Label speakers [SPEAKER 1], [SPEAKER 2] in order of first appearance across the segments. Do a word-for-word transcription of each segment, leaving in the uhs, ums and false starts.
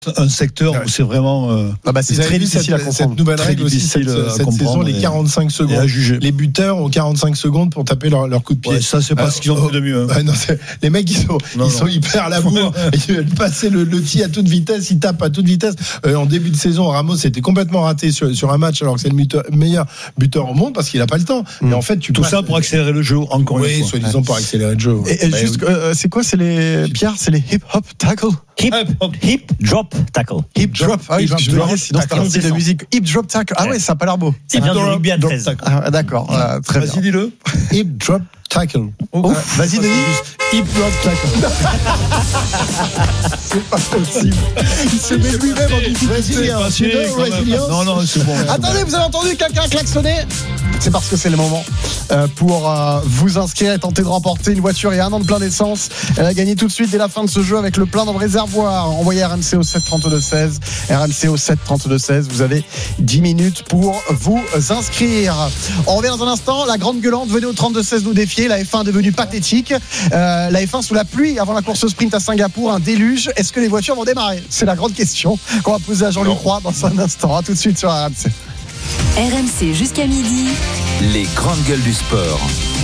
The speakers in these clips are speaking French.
[SPEAKER 1] un secteur où c'est vraiment euh,
[SPEAKER 2] ah bah c'est très difficile cette, à comprendre.
[SPEAKER 3] Cette nouvelle règle aussi cette, cette saison, les quarante-cinq secondes. Les buteurs ont quarante-cinq secondes pour taper leur, leur coup de pied.
[SPEAKER 1] Ouais, ça c'est pas euh, ce qu'ils ont fait de mieux. Hein.
[SPEAKER 3] Ouais, non, les mecs ils sont non, ils non. sont hyper à la bourre. Ils veulent passer le, le tir à toute vitesse, ils tapent à toute vitesse. Euh, en début de saison, Ramos était complètement raté sur, sur un match alors que c'est le buteur, meilleur buteur au monde parce qu'il a pas le temps.
[SPEAKER 1] Mmh.
[SPEAKER 3] Et en fait, tu
[SPEAKER 1] tout passes, ça pour accélérer le jeu encore
[SPEAKER 3] oui,
[SPEAKER 1] une fois.
[SPEAKER 3] Oui, soi-disant ouais. pour accélérer le jeu.
[SPEAKER 2] Et, et bah, juste, euh, c'est quoi, c'est les Pierre, c'est les hip hop tackle.
[SPEAKER 4] Hip hop, hip drop tackle.
[SPEAKER 2] Hip drop. Ah oui, je me disais, sinon c'est un style de musique. Hip drop tackle. Ah ouais, ça a pas l'air beau.
[SPEAKER 4] C'est bien du rugby à treize.
[SPEAKER 2] Ah, d'accord, voilà, très bien.
[SPEAKER 1] Vas-y, dis-le.
[SPEAKER 3] Hip drop tackle.
[SPEAKER 2] Oh, vas-y, Denis.
[SPEAKER 3] Hip drop tackle. C'est pas possible. Il se met lui-même en difficulté.
[SPEAKER 1] Non, non, c'est bon.
[SPEAKER 2] Attendez, vous avez entendu quelqu'un klaxonner? C'est parce que c'est le moment euh, pour euh, vous inscrire et tenter de remporter une voiture et un an de plein d'essence. Elle a gagné tout de suite dès la fin de ce jeu avec le plein dans le réservoir. Envoyez R M C au sept trente-deux seize. R M C au sept trente-deux seize. Vous avez dix minutes pour vous inscrire. On revient dans un instant. La grande gueulante, venez au trente-deux seize nous défier. La F un est devenue pathétique. Euh, la F un sous la pluie avant la course sprint à Singapour. Un déluge. Est-ce que les voitures vont démarrer? C'est la grande question qu'on va poser à Jean-Luc Roy dans un instant. À tout de suite sur R M C.
[SPEAKER 5] R M C jusqu'à midi.
[SPEAKER 6] Les grandes gueules du sport.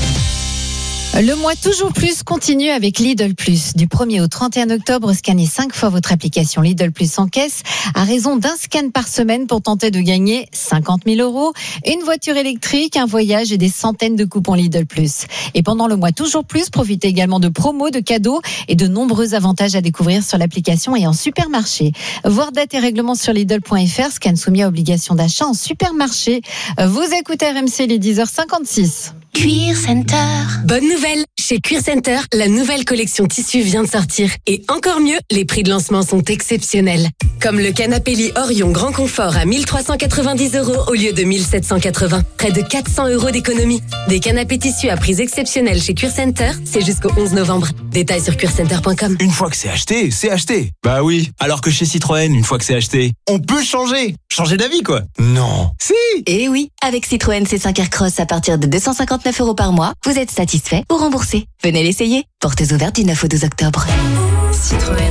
[SPEAKER 7] Le mois toujours plus continue avec Lidl Plus. Du premier au trente et un octobre, scannez cinq fois votre application Lidl Plus en caisse à raison d'un scan par semaine pour tenter de gagner cinquante mille euros, une voiture électrique, un voyage et des centaines de coupons Lidl Plus. Et pendant le mois toujours plus, profitez également de promos, de cadeaux et de nombreux avantages à découvrir sur l'application et en supermarché. Voir date et règlements sur Lidl point F R, scan soumis à obligation d'achat en supermarché. Vous écoutez R M C, les dix heures cinquante-six.
[SPEAKER 5] Cuir Center. Bonne nouvelle, chez Cuir Center, la nouvelle collection tissu vient de sortir. Et encore mieux, les prix de lancement sont exceptionnels. Comme le canapé lit Orion Grand Confort à mille trois cent quatre-vingt-dix euros au lieu de mille sept cent quatre-vingts. Près de quatre cents euros d'économie. Des canapés tissus à prix exceptionnels chez Cuir Center, c'est jusqu'au onze novembre. Détails sur cuir center point com.
[SPEAKER 6] Une fois que c'est acheté, c'est acheté. Bah oui. Alors que chez Citroën, une fois que c'est acheté, on peut changer. Changer d'avis, quoi. Non. Si.
[SPEAKER 5] Eh oui, avec Citroën C cinq Aircross à partir de deux cent cinquante-neuf euros par mois, vous êtes satisfait ou remboursé. Venez l'essayer. Portes ouvertes du neuf au douze octobre. Citroën.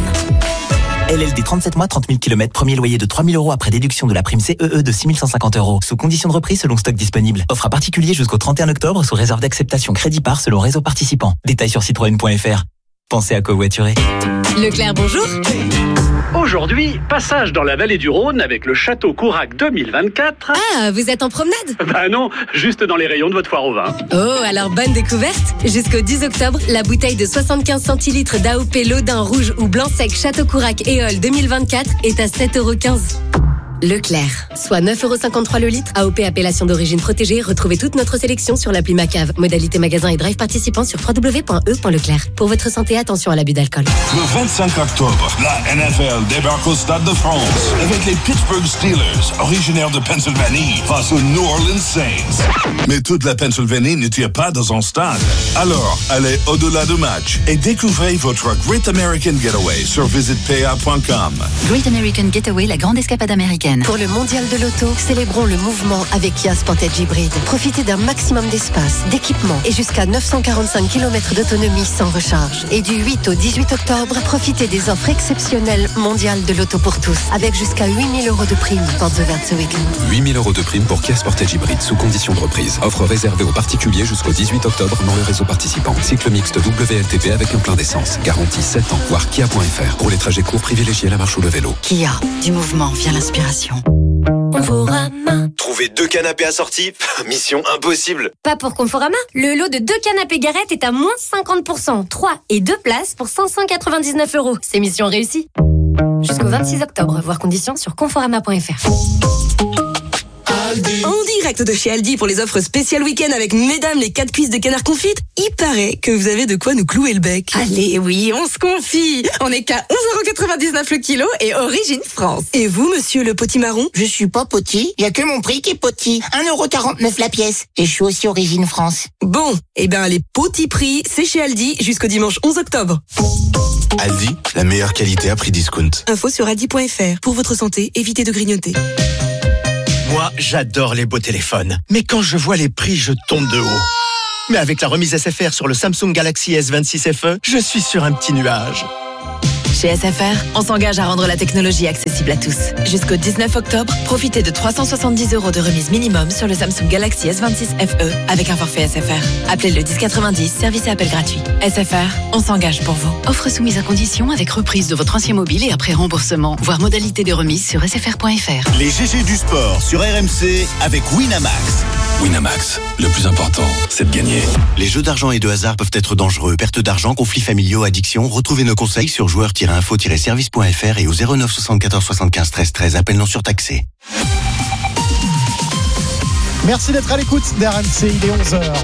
[SPEAKER 8] L L D trente-sept mois, trente mille kilomètres, premier loyer de trois mille euros après déduction de la prime C E E de six mille cent cinquante euros. Sous condition de reprise selon stock disponible. Offre à particulier jusqu'au trente et un octobre sous réserve d'acceptation crédit par selon réseau participant. Détails sur citroën point F R. Pensez à covoiturer.
[SPEAKER 5] Leclerc, bonjour.
[SPEAKER 9] Aujourd'hui, passage dans la vallée du Rhône avec le Château Courac deux mille vingt-quatre.
[SPEAKER 5] Ah, vous êtes en promenade?
[SPEAKER 9] Bah non, juste dans les rayons de votre foire au vin.
[SPEAKER 5] Oh, alors bonne découverte. Jusqu'au dix octobre, la bouteille de soixante-quinze centilitres d'A O P Lodin rouge ou blanc sec Château Courac Éole deux mille vingt-quatre est à sept euros quinze. Leclerc, soit neuf euros cinquante-trois le litre. A O P appellation d'origine protégée. Retrouvez toute notre sélection sur l'appli Macave. Modalité magasin et drive participants sur w w w point e point leclerc. Pour votre santé, attention à l'abus d'alcool.
[SPEAKER 10] Le vingt-cinq octobre, la N F L débarque au Stade de France avec les Pittsburgh Steelers, originaires de Pennsylvanie, face aux New Orleans Saints. Mais toute la Pennsylvanie ne tire pas dans un stade. Alors, allez au-delà du match et découvrez votre Great American Getaway sur visite p a point com.
[SPEAKER 11] Great American Getaway, la grande escapade américaine.
[SPEAKER 12] Pour le mondial de l'auto, célébrons le mouvement avec Kia Sportage Hybrid. Profitez d'un maximum d'espace, d'équipement et jusqu'à neuf cent quarante-cinq kilomètres d'autonomie sans recharge. Et du huit au dix-huit octobre, profitez des offres exceptionnelles mondiales de l'auto pour tous, avec jusqu'à huit mille euros de prime. Portes ouvertes ce week-end.
[SPEAKER 13] huit mille euros de prime pour Kia Sportage Hybrid sous condition de reprise. Offre réservée aux particuliers jusqu'au dix-huit octobre dans le réseau participant. Cycle mixte W L T P avec un plein d'essence. Garantie sept ans. Voir kia point f r. Pour les trajets courts, privilégiez la marche ou le vélo.
[SPEAKER 11] Kia, du mouvement vient l'inspiration.
[SPEAKER 14] Conforama. Trouver deux canapés assortis, mission impossible.
[SPEAKER 15] Pas pour Conforama. Le lot de deux canapés Garrett est à moins cinquante pour cent. trois et deux places pour cinq cent quatre-vingt-dix-neuf euros. C'est mission réussie. Jusqu'au vingt-six octobre. Voir conditions sur conforama point f r.
[SPEAKER 16] En direct de chez Aldi pour les offres spéciales week-end avec mesdames les quatre cuisses de canard confites. Il paraît que vous avez de quoi nous clouer le bec.
[SPEAKER 17] Allez, oui, on se confie. On est qu'à onze euros quatre-vingt-dix-neuf le kilo et origine France.
[SPEAKER 16] Et vous, monsieur le potimarron?
[SPEAKER 18] Je suis pas poti, il y a que mon prix qui est poti. un euro quarante-neuf la pièce. Et je suis aussi origine France.
[SPEAKER 16] Bon, eh ben les petits prix, c'est chez Aldi jusqu'au dimanche onze octobre.
[SPEAKER 14] Aldi, la meilleure qualité à prix discount.
[SPEAKER 16] Info sur aldi point f r. Pour votre santé, évitez de grignoter.
[SPEAKER 19] Moi, j'adore les beaux téléphones. Mais quand je vois les prix, je tombe de haut. Mais avec la remise S F R sur le Samsung Galaxy S vingt-six F E, je suis sur un petit nuage.
[SPEAKER 20] Chez S F R, on s'engage à rendre la technologie accessible à tous. Jusqu'au dix-neuf octobre, profitez de trois cent soixante-dix euros de remise minimum sur le Samsung Galaxy S vingt-six F E avec un forfait S F R. Appelez le dix quatre-vingt-dix, service et appel gratuit. S F R, on s'engage pour vous.
[SPEAKER 11] Offre soumise à condition avec reprise de votre ancien mobile et après remboursement. Voir modalité de remise sur s f r point f r.
[SPEAKER 21] Les G G du sport sur R M C avec Winamax.
[SPEAKER 13] Winamax, le plus important, c'est de gagner.
[SPEAKER 14] Les jeux d'argent et de hasard peuvent être dangereux. Perte d'argent, conflits familiaux, addiction. Retrouvez nos conseils sur joueurs tiret info tiret service point f r et au zéro neuf soixante-quatorze soixante-quinze treize treize. Appel non surtaxé.
[SPEAKER 2] Merci d'être à l'écoute d'R M C, il est onze heures.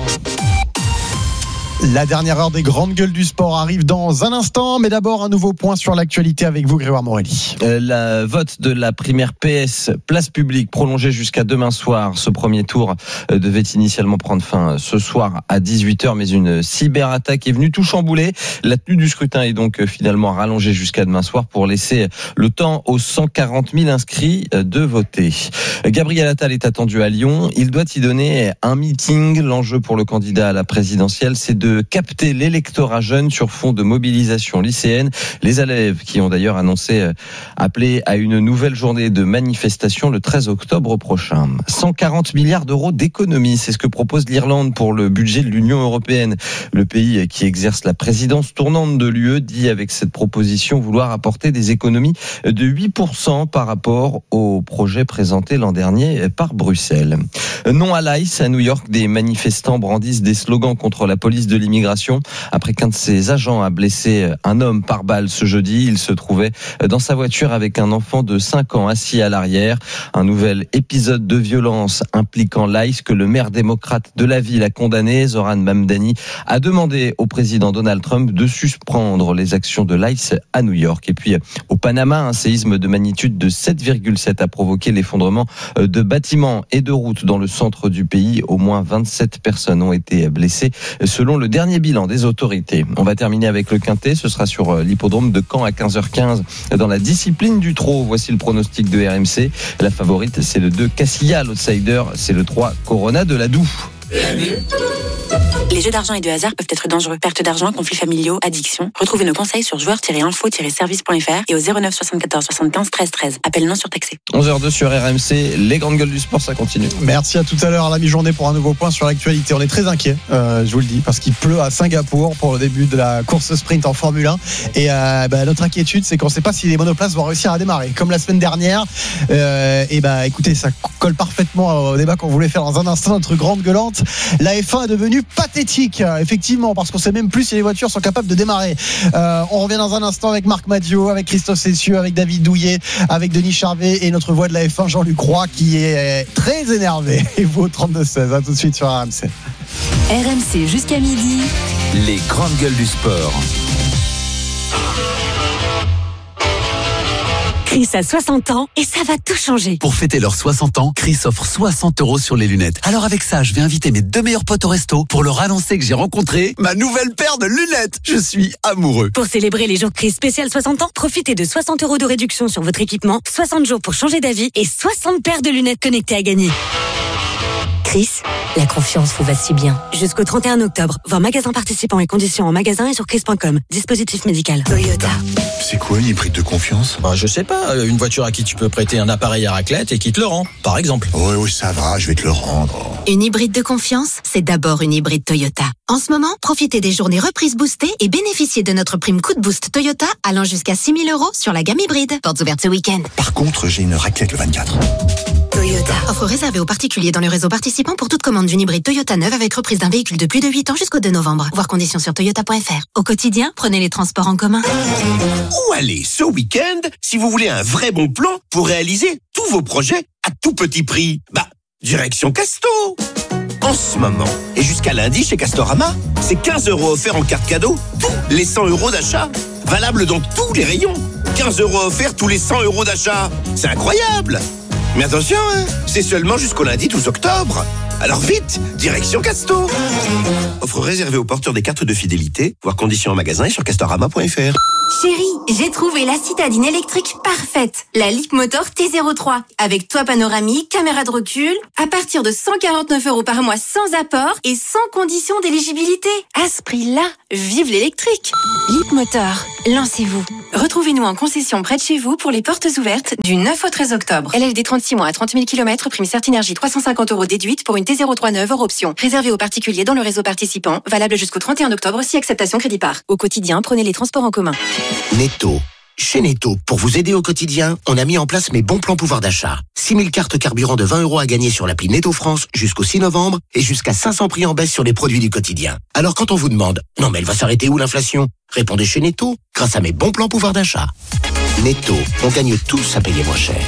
[SPEAKER 2] La dernière heure des grandes gueules du sport arrive dans un instant, mais d'abord un nouveau point sur l'actualité avec vous, Grégoire Morelli.
[SPEAKER 22] Euh, la vote de la primaire P S place publique prolongée jusqu'à demain soir. Ce premier tour euh, devait initialement prendre fin ce soir à dix-huit heures, mais une cyberattaque est venue tout chambouler. La tenue du scrutin est donc euh, finalement rallongée jusqu'à demain soir pour laisser le temps aux cent quarante mille inscrits euh, de voter. Gabriel Attal est attendu à Lyon. Il doit y donner un meeting. L'enjeu pour le candidat à la présidentielle, c'est de capter l'électorat jeune sur fond de mobilisation lycéenne. Les élèves qui ont d'ailleurs annoncé appeler à une nouvelle journée de manifestation le treize octobre prochain. cent quarante milliards d'euros d'économies, c'est ce que propose l'Irlande pour le budget de l'Union européenne. Le pays qui exerce la présidence tournante de l'U E dit avec cette proposition vouloir apporter des économies de huit pour cent par rapport au projet présenté l'an dernier par Bruxelles. Non à l'ICE, à New York, des manifestants brandissent des slogans contre la police de l'immigration. Après qu'un de ses agents a blessé un homme par balle ce jeudi, il se trouvait dans sa voiture avec un enfant de cinq ans assis à l'arrière. Un nouvel épisode de violence impliquant l'ICE que le maire démocrate de la ville a condamné. Zoran Mamdani a demandé au président Donald Trump de suspendre les actions de l'ICE à New York. Et puis au Panama, un séisme de magnitude de sept virgule sept a provoqué l'effondrement de bâtiments et de routes dans le centre du pays. Au moins vingt-sept personnes ont été blessées selon le dernier bilan des autorités. On va terminer avec le quintet. Ce sera sur l'hippodrome de Caen à quinze heures quinze dans la discipline du trot. Voici le pronostic de R M C. La favorite, c'est le deux Cassilla. L'outsider, c'est le trois Corona de la Doue.
[SPEAKER 11] Les jeux d'argent et de hasard peuvent être dangereux. Perte d'argent, conflits familiaux, addiction. Retrouvez nos conseils sur joueurs tiret info tiret service point f r et au zéro neuf soixante-quatorze soixante-quinze treize treize. Appel non surtaxé.
[SPEAKER 22] onze heures deux sur R M C. Les grandes gueules du sport, ça continue.
[SPEAKER 2] Merci, à tout à l'heure à la mi-journée pour un nouveau point sur l'actualité. On est très inquiets, euh, je vous le dis, parce qu'il pleut à Singapour pour le début de la course sprint en Formule un. Et euh, bah, notre inquiétude, c'est qu'on ne sait pas si les monoplaces vont réussir à démarrer. Comme la semaine dernière. Euh, et bah écoutez, ça colle parfaitement au débat qu'on voulait faire dans un instant. Notre grande gueulante. La F un est devenue pathétique, effectivement, parce qu'on sait même plus si les voitures sont capables de démarrer. Euh, on revient dans un instant avec Marc Madiot, avec Christophe Cessieux, avec David Douillet, avec Denis Charvet et notre voix de la F un, Jean-Luc Roy, qui est très énervé. Et vous au trente-deux seize, à tout de suite sur R M C.
[SPEAKER 5] R M C jusqu'à midi.
[SPEAKER 6] Les grandes gueules du sport.
[SPEAKER 5] Chris a soixante ans et ça va tout changer.
[SPEAKER 8] Pour fêter leurs soixante ans, Chris offre soixante euros sur les lunettes. Alors avec ça, je vais inviter mes deux meilleurs potes au resto pour leur annoncer que j'ai rencontré ma nouvelle paire de lunettes. Je suis amoureux.
[SPEAKER 5] Pour célébrer les jours Chris spécial soixante ans, profitez de soixante euros de réduction sur votre équipement, soixante jours pour changer d'avis et soixante paires de lunettes connectées à gagner. Chris, la confiance vous va si bien. Jusqu'au trente et un octobre, voir magasin participants et conditions en magasin et sur chris point com. Dispositif médical. Toyota.
[SPEAKER 14] C'est quoi une hybride de confiance?
[SPEAKER 23] Bah, je sais pas, une voiture à qui tu peux prêter un appareil à raclette et qui te le rend, par exemple.
[SPEAKER 14] Oui, oui, ça va, je vais te le rendre.
[SPEAKER 12] Une hybride de confiance, c'est d'abord une hybride Toyota. En ce moment, profitez des journées reprises boostées et bénéficiez de notre prime coup de boost Toyota allant jusqu'à six mille euros sur la gamme hybride. Portes ouvertes ce week-end.
[SPEAKER 14] Par contre, j'ai une raclette le vingt-quatre.
[SPEAKER 12] Toyota. Offre réservée aux particuliers dans le réseau participant pour toute commande d'une hybride Toyota neuve avec reprise d'un véhicule de plus de huit ans jusqu'au deux novembre. Voir conditions sur toyota point f r. Au quotidien, prenez les transports en commun.
[SPEAKER 21] Où aller ce week-end si vous voulez un vrai bon plan pour réaliser tous vos projets à tout petit prix? Bah, direction Casto. En ce moment, et jusqu'à lundi chez Castorama, c'est quinze euros offerts en carte cadeau, tous les cent euros d'achat. Valable dans tous les rayons. quinze euros offerts tous les cent euros d'achat. C'est incroyable! Mais attention, hein, c'est seulement jusqu'au lundi douze octobre. Alors vite, direction Casto. Offre réservée aux porteurs des cartes de fidélité, voir conditions en magasin et sur castorama point f r.
[SPEAKER 15] Chérie, j'ai trouvé la citadine électrique parfaite. La Leapmotor T zéro trois. Avec toit panoramique, caméra de recul, à partir de cent quarante-neuf euros par mois sans apport et sans condition d'éligibilité. À ce prix-là, vive l'électrique. Leapmotor, lancez-vous. Retrouvez-nous en concession près de chez vous pour les portes ouvertes du neuf au treize octobre. L L D trente-six mois à trente mille kilomètres, prime Certinergie trois cent cinquante euros déduite pour une T zéro trois neuve hors option. Réservé aux particuliers dans le réseau participant, valable jusqu'au trente et un octobre si acceptation crédit par. Au quotidien, prenez les transports en commun.
[SPEAKER 18] Netto. Chez Netto, pour vous aider au quotidien, on a mis en place mes bons plans pouvoir d'achat. six mille cartes carburant de vingt euros à gagner sur l'appli Netto France jusqu'au six novembre et jusqu'à cinq cents prix en baisse sur les produits du quotidien. Alors quand on vous demande « Non mais elle va s'arrêter où l'inflation ?» Répondez chez Netto, grâce à mes bons plans pouvoir d'achat. Netto, on gagne tous à payer moins cher.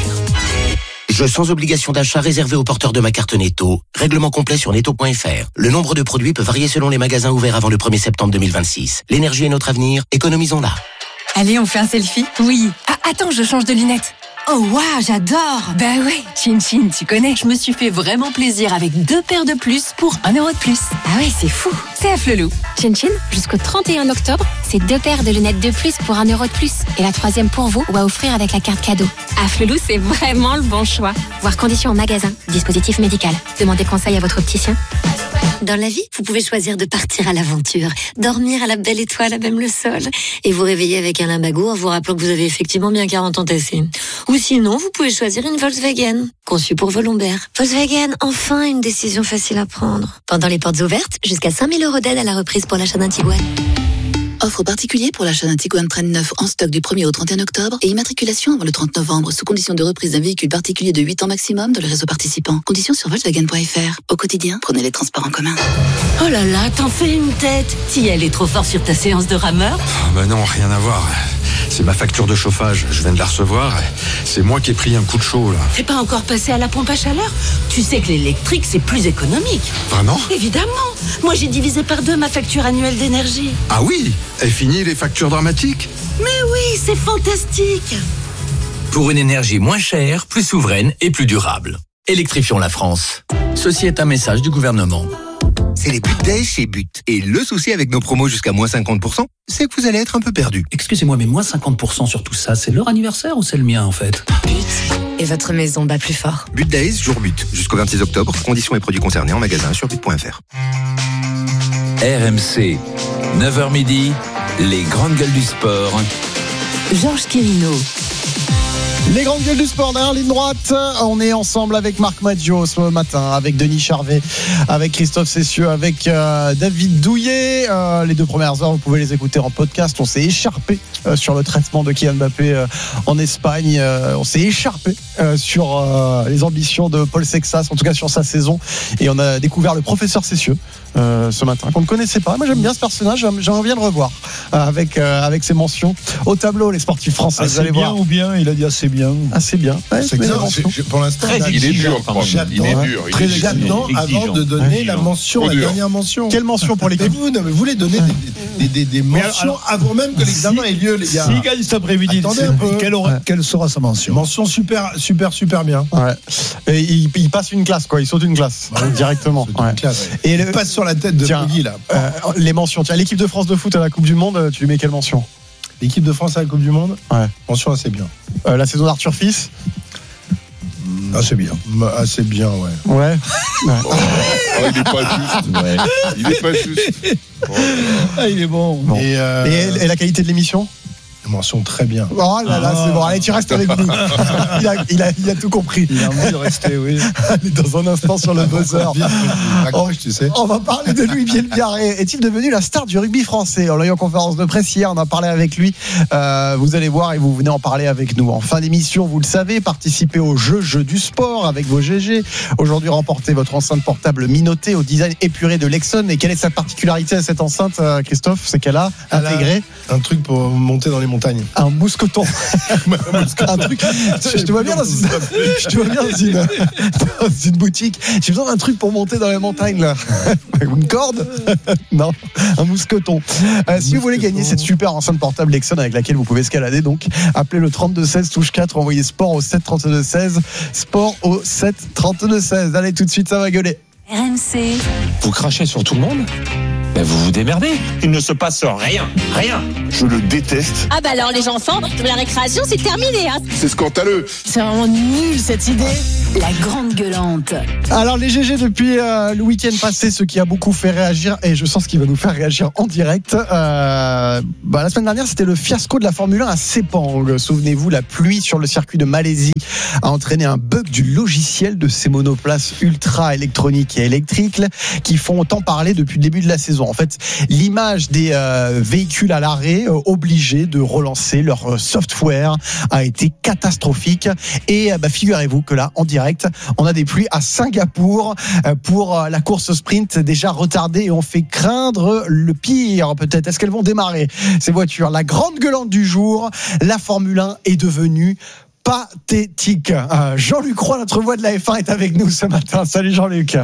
[SPEAKER 18] Jeu sans obligation d'achat réservé aux porteurs de ma carte Netto. Règlement complet sur netto point f r. Le nombre de produits peut varier selon les magasins ouverts avant le premier septembre deux mille vingt-six. L'énergie est notre avenir, économisons-la.
[SPEAKER 1] Allez, on fait un selfie ? Oui. Ah, attends, je change de lunettes. Oh waouh, j'adore. Bah ouais, Chin Chin, tu connais. Je me suis fait vraiment plaisir avec deux paires de plus pour un euro de plus. Ah ouais, c'est fou. C'est à Flelou.
[SPEAKER 3] Chin Chin, jusqu'au trente et un octobre, c'est deux paires de lunettes de plus pour un euro de plus. Et la troisième pour vous ou à offrir avec la carte cadeau. À Flelou, c'est vraiment le bon choix. Voir conditions en magasin. Dispositif médical. Demandez conseil à votre opticien.
[SPEAKER 4] Dans la vie, vous pouvez choisir de partir à l'aventure, dormir à la belle étoile à même le sol, et vous réveiller avec un limbago en vous rappelant que vous avez effectivement bien quarante ans tassés. Ou sinon, vous pouvez choisir une Volkswagen, conçue pour vos lombaires. Volkswagen, enfin une décision facile à prendre. Pendant les portes ouvertes, jusqu'à cinq mille euros d'aide à la reprise pour l'achat d'un Tiguan.
[SPEAKER 24] Offre particulier pour l'achat d'un Tiguan Train neuf en stock du premier au trente et un octobre et immatriculation avant le trente novembre sous condition de reprise d'un véhicule particulier de huit ans maximum dans le réseau participant. Conditions sur volkswagen point f r. Au quotidien, prenez les transports en commun.
[SPEAKER 25] Oh là là, t'en fais une tête. Si elle est trop fort sur ta séance de rameur.
[SPEAKER 26] Oh bah non, rien à voir. C'est ma facture de chauffage, je viens de la recevoir. C'est moi qui ai pris un coup de chaud là.
[SPEAKER 25] T'es pas encore passé à la pompe à chaleur? Tu sais que l'électrique c'est plus économique.
[SPEAKER 26] Vraiment?
[SPEAKER 25] Évidemment. Moi j'ai divisé par deux ma facture annuelle d'énergie.
[SPEAKER 26] Ah oui? Et fini les factures dramatiques?
[SPEAKER 25] Mais oui, c'est fantastique.
[SPEAKER 27] Pour une énergie moins chère, plus souveraine et plus durable. Électrifions la France. Ceci est un message du gouvernement.
[SPEAKER 28] C'est les But Days chez But. Et le souci avec nos promos jusqu'à moins cinquante pour cent, c'est que vous allez être un peu perdu.
[SPEAKER 29] Excusez-moi, mais moins cinquante pour cent sur tout ça, c'est leur anniversaire ou c'est le mien en fait?
[SPEAKER 4] But. Et votre maison bat plus fort.
[SPEAKER 28] But Days, jour But. Jusqu'au vingt-six octobre. Conditions et produits concernés en magasin sur but point f r.
[SPEAKER 30] R M C, neuf heures midi, les grandes gueules du sport.
[SPEAKER 5] Georges Quirino.
[SPEAKER 2] Les grandes gueules du sport derrière ligne droite, on est ensemble avec Marc Maggio ce matin, avec Denis Charvet, avec Christophe Cessieux, avec euh, David Douillet. Euh, les deux premières heures, vous pouvez les écouter en podcast. On s'est écharpé euh, sur le traitement de Kylian Mbappé euh, en Espagne. Euh, on s'est écharpé euh, sur euh, les ambitions de Paul Sexas, en tout cas sur sa saison. Et on a découvert le professeur Cessieux euh, ce matin, qu'on ne connaissait pas. Moi, j'aime bien ce personnage, j'aimerais bien le revoir euh, avec, euh, avec ses mentions au tableau, les sportifs français.
[SPEAKER 31] Assez
[SPEAKER 2] vous allez
[SPEAKER 31] bien
[SPEAKER 2] voir.
[SPEAKER 31] ou bien, il a dit assez bien.
[SPEAKER 2] Assez bien. Ouais,
[SPEAKER 31] c'est exact. C'est, je, pour l'instant,
[SPEAKER 10] très il est dur. Il est dur.
[SPEAKER 31] Très j'attends avant de donner exigeant. La mention, Trop la dur. Dernière mention.
[SPEAKER 2] Quelle mention pour l'équipe?
[SPEAKER 31] vous, non, mais vous voulez donner des, des, des, des mentions alors, avant même que l'examen si, ait lieu, les gars. S'il gagne cet après-midi, attendez un peu. Quelle, aura, ouais. quelle sera sa mention? Mention super, super, super bien.
[SPEAKER 2] Ouais. Et il, il passe une classe, quoi. Il saute une classe ouais. directement.
[SPEAKER 31] Ouais. Une classe, ouais. Et il le, passe sur la tête de Peggy là.
[SPEAKER 2] Euh, les mentions. Tiens, l'équipe de France de foot à la Coupe du Monde, tu lui mets quelle mention?
[SPEAKER 31] L'équipe de France à la Coupe du Monde.
[SPEAKER 2] Ouais.
[SPEAKER 31] Mention assez bien.
[SPEAKER 2] Euh, la saison d'Arthur Fils.
[SPEAKER 31] Assez bien. Assez bien, ouais.
[SPEAKER 2] Ouais.
[SPEAKER 10] Oh, oh, il n'est pas juste. Ouais. Il n'est pas juste. Oh.
[SPEAKER 31] Ah, il est bon.
[SPEAKER 2] bon. Et, euh... et, et la qualité de l'émission?
[SPEAKER 31] Mention très bien.
[SPEAKER 2] Oh là là, c'est bon. Allez, tu restes avec nous. il, a, il, a, il a tout compris.
[SPEAKER 31] Il a envie de rester, oui.
[SPEAKER 2] Allez, dans un instant sur le buzzer.
[SPEAKER 31] On, tu sais.
[SPEAKER 2] on va parler de Louis Bielbiarré. Est-il devenu la star du rugby français? On l'a eu en conférence de presse hier, on a parlé avec lui. Euh, vous allez voir et vous venez en parler avec nous. En fin d'émission, vous le savez, participez au jeu Jeu du sport avec vos G G. Aujourd'hui, remportez votre enceinte portable Minoté au design épuré de Lexon. Et quelle est sa particularité à cette enceinte, Christophe? C'est qu'elle a Elle intégré
[SPEAKER 31] a un truc pour monter dans les montagne.
[SPEAKER 2] Un mousqueton. un truc. Je te vois bien dans une, je te vois bien dans une, dans une boutique. J'ai besoin d'un truc pour monter dans les montagnes là. Une corde? Non, un mousqueton. Euh, si vous voulez gagner cette super enceinte portable Lexon avec laquelle vous pouvez escalader, donc appelez le trente-deux seize touche quatre, envoyez sport au sept trente-deux seize. Sport au sept trente-deux seize. Allez, tout de suite, ça va gueuler.
[SPEAKER 1] R M C.
[SPEAKER 6] Vous crachez sur tout le monde ? Ben vous vous démerdez. Il ne se passe rien, rien.
[SPEAKER 7] Je le déteste.
[SPEAKER 8] Ah bah alors les enfants, la récréation c'est terminé. Hein.
[SPEAKER 7] C'est scandaleux.
[SPEAKER 8] C'est vraiment nul cette idée.
[SPEAKER 1] La grande gueulante.
[SPEAKER 2] Alors les G G depuis euh, le week-end passé, ce qui a beaucoup fait réagir, et je sens ce qui va nous faire réagir en direct. Euh, bah, la semaine dernière, c'était le fiasco de la Formule un à Sepang. Souvenez-vous, la pluie sur le circuit de Malaisie a entraîné un bug du logiciel de ces monoplaces ultra électroniques et électriques qui font autant parler depuis le début de la saison. En fait, l'image des euh, véhicules à l'arrêt euh, obligés de relancer leur software a été catastrophique. Et euh, bah, figurez-vous que là, en direct, on a des pluies à Singapour euh, pour euh, la course sprint déjà retardée, et on fait craindre le pire peut-être. Est-ce qu'elles vont démarrer ces voitures ? La grande gueulante du jour, la Formule un est devenue pathétique. Euh, Jean-Luc Roy, notre voix de la F un, est avec nous ce matin. Salut Jean-Luc.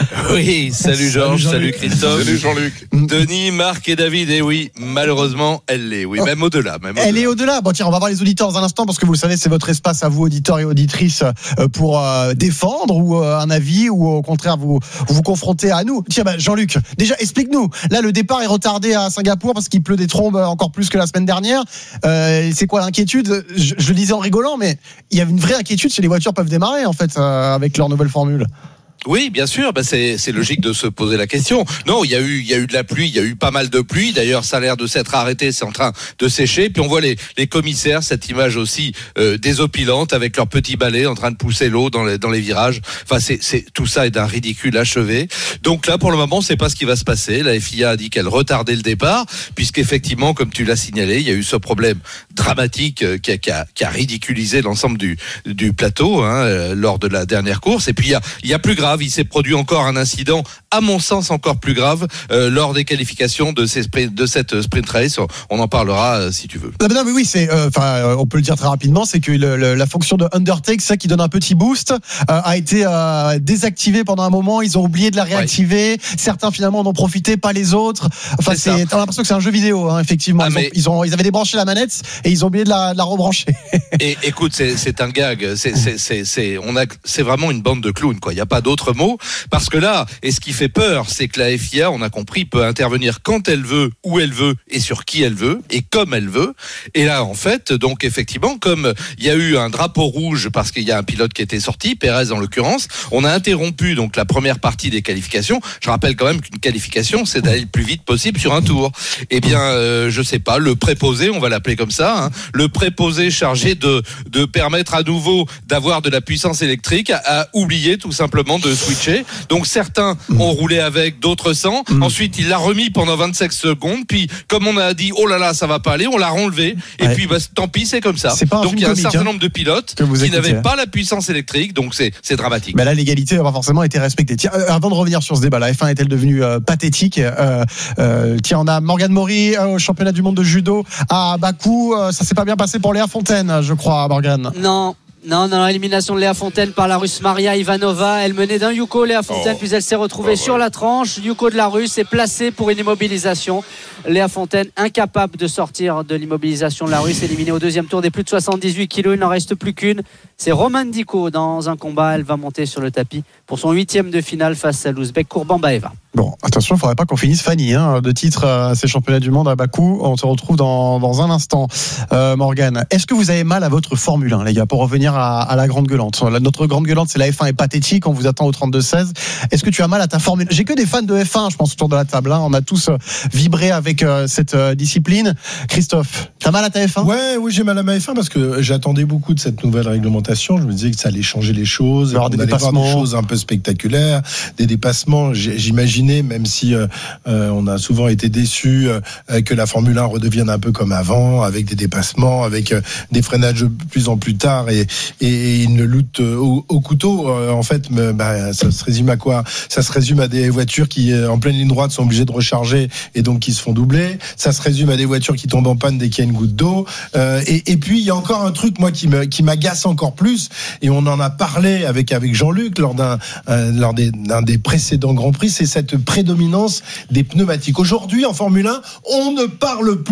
[SPEAKER 9] Oui, salut Georges, salut, salut Christophe.
[SPEAKER 7] Salut Jean-Luc.
[SPEAKER 9] Denis, Marc et David, et oui, malheureusement, elle l'est. Oui, même au-delà. Même
[SPEAKER 2] elle
[SPEAKER 9] au-delà.
[SPEAKER 2] est au-delà. Bon, tiens, on va voir les auditeurs dans un instant, parce que vous le savez, c'est votre espace à vous, auditeurs et auditrices, pour euh, défendre ou euh, un avis, ou au contraire vous vous, vous confronter à nous. Tiens, bah, Jean-Luc, déjà, explique-nous. Là, le départ est retardé à Singapour parce qu'il pleut des trombes encore plus que la semaine dernière. Euh, c'est quoi l'inquiétude ? je, je le disais en rigolant, mais il y a une vraie inquiétude si les voitures peuvent démarrer, en fait, euh, avec leur nouvelle formule.
[SPEAKER 9] Oui, bien sûr, bah c'est, c'est logique de se poser la question. Non, il y a eu, il y a eu de la pluie, il y a eu pas mal de pluie. D'ailleurs, ça a l'air de s'être arrêté, c'est en train de sécher. Puis on voit les, les commissaires, cette image aussi euh, désopilante avec leurs petits balais en train de pousser l'eau dans les, dans les virages. Enfin, c'est, c'est, tout ça est d'un ridicule achevé. Donc là, pour le moment, c'est pas ce qui va se passer. La F I A a dit qu'elle retardait le départ, puisqu'effectivement, comme tu l'as signalé, il y a eu ce problème dramatique euh, qui, a, qui, a, qui a ridiculisé l'ensemble du, du plateau hein, euh, lors de la dernière course. Et puis il y a, il y a plus grave. Il s'est produit encore un incident, à mon sens encore plus grave, euh, lors des qualifications de, ces sprint, de cette sprint race. On en parlera euh, si tu veux.
[SPEAKER 2] Non, non mais oui, c'est, enfin, euh, on peut le dire très rapidement, c'est que le, le, la fonction de undertake, ça qui donne un petit boost, euh, a été euh, désactivée pendant un moment. Ils ont oublié de la réactiver. Ouais. Certains finalement en ont profité, pas les autres. Enfin, c'est, c'est t'as l'impression que c'est un jeu vidéo, hein, effectivement. Ah, ils, ont, ils ont, ils avaient débranché la manette et ils ont oublié de la, de la rebrancher.
[SPEAKER 9] Et écoute, c'est, c'est un gag. C'est, c'est, c'est, c'est, on a, c'est vraiment une bande de clowns, quoi. Il y a pas d'autre mot. Parce que là, et ce qui fait peur, c'est que la F I A, on a compris, peut intervenir quand elle veut, où elle veut, et sur qui elle veut, et comme elle veut. Et là, en fait, donc effectivement, comme il y a eu un drapeau rouge parce qu'il y a un pilote qui était sorti, Pérez en l'occurrence, on a interrompu donc la première partie des qualifications. Je rappelle quand même qu'une qualification, c'est d'aller le plus vite possible sur un tour. Eh bien, euh, je sais pas, le préposé, on va l'appeler comme ça, hein, le préposé chargé de de permettre à nouveau d'avoir de la puissance électrique a, a oublié tout simplement de switcher. Donc certains ont roulé avec, d'autres sans. Mmh. Ensuite, il l'a remis pendant vingt-cinq secondes. Puis, comme on a dit, oh là là, ça va pas aller, on l'a renlevé. Et ouais. puis, bah, tant pis, c'est comme ça.
[SPEAKER 2] C'est pas un
[SPEAKER 9] donc il y a un
[SPEAKER 2] comique,
[SPEAKER 9] certain
[SPEAKER 2] hein,
[SPEAKER 9] nombre de pilotes qui n'avaient pas la puissance électrique. Donc c'est, c'est dramatique.
[SPEAKER 2] Mais là, l'égalité n'a pas forcément été respectée. Tiens, euh, avant de revenir sur ce débat, la F un est-elle devenue euh, pathétique euh, euh, Tiens, on a Morgane Maury euh, au championnat du monde de judo à Bakou. Euh, ça s'est pas bien passé pour Léa Fontaine, je crois, Morgane.
[SPEAKER 11] Non. Non, non, l'élimination de Léa Fontaine par la Russe Maria Ivanova. Elle menait d'un Yuko, Léa Fontaine, oh. puis elle s'est retrouvée oh, sur ouais. la tranche. Yuko de la Russe est placé pour une immobilisation. Léa Fontaine, incapable de sortir de l'immobilisation de la Russe, éliminée au deuxième tour des plus de soixante-dix-huit kilos. Il n'en reste plus qu'une. C'est Roman Diko dans un combat. Elle va monter sur le tapis pour son huitième de finale face à l'Ouzbek Kourbanbaeva.
[SPEAKER 2] Bon, attention, il ne faudrait pas qu'on finisse Fanny hein, de titre à ces championnats du monde à Bakou. On se retrouve dans, dans un instant. Euh, Morgane, est-ce que vous avez mal à votre Formule un, les gars, pour revenir à, à la grande gueulante? La, Notre grande gueulante, c'est la F un est pathétique. On vous attend au trente-deux seize. Est-ce que tu as mal à ta Formule? J'ai que des fans de F un, je pense, autour de la table. Hein. On a tous euh, vibré avec euh, cette euh, discipline. Christophe, t'as mal à ta F un?
[SPEAKER 31] Ouais, oui, j'ai mal à ma F un parce que j'attendais beaucoup de cette nouvelle réglementation. Je me disais que ça allait changer les choses.
[SPEAKER 2] Alors, des dépassements.
[SPEAKER 31] Voir des choses un peu spectaculaires, des dépassements. J'imaginais, même si euh, euh, on a souvent été déçus, euh, que la Formule un redevienne un peu comme avant, avec des dépassements, avec euh, des freinages de plus en plus tard et, et, et une lutte au, au couteau. Euh, en fait, me, bah, ça se résume à quoi? Ça se résume à des voitures qui, en pleine ligne droite, sont obligées de recharger et donc qui se font doubler. Ça se résume à des voitures qui tombent en panne dès qu'il y a une goutte d'eau. Euh, et, et puis, il y a encore un truc, moi, qui, me, qui m'agace encore plus, et on en a parlé avec, avec Jean-Luc lors, d'un, euh, lors des, d'un des précédents Grands Prix, c'est cette prédominance des pneumatiques. Aujourd'hui, en Formule un, on ne parle plus que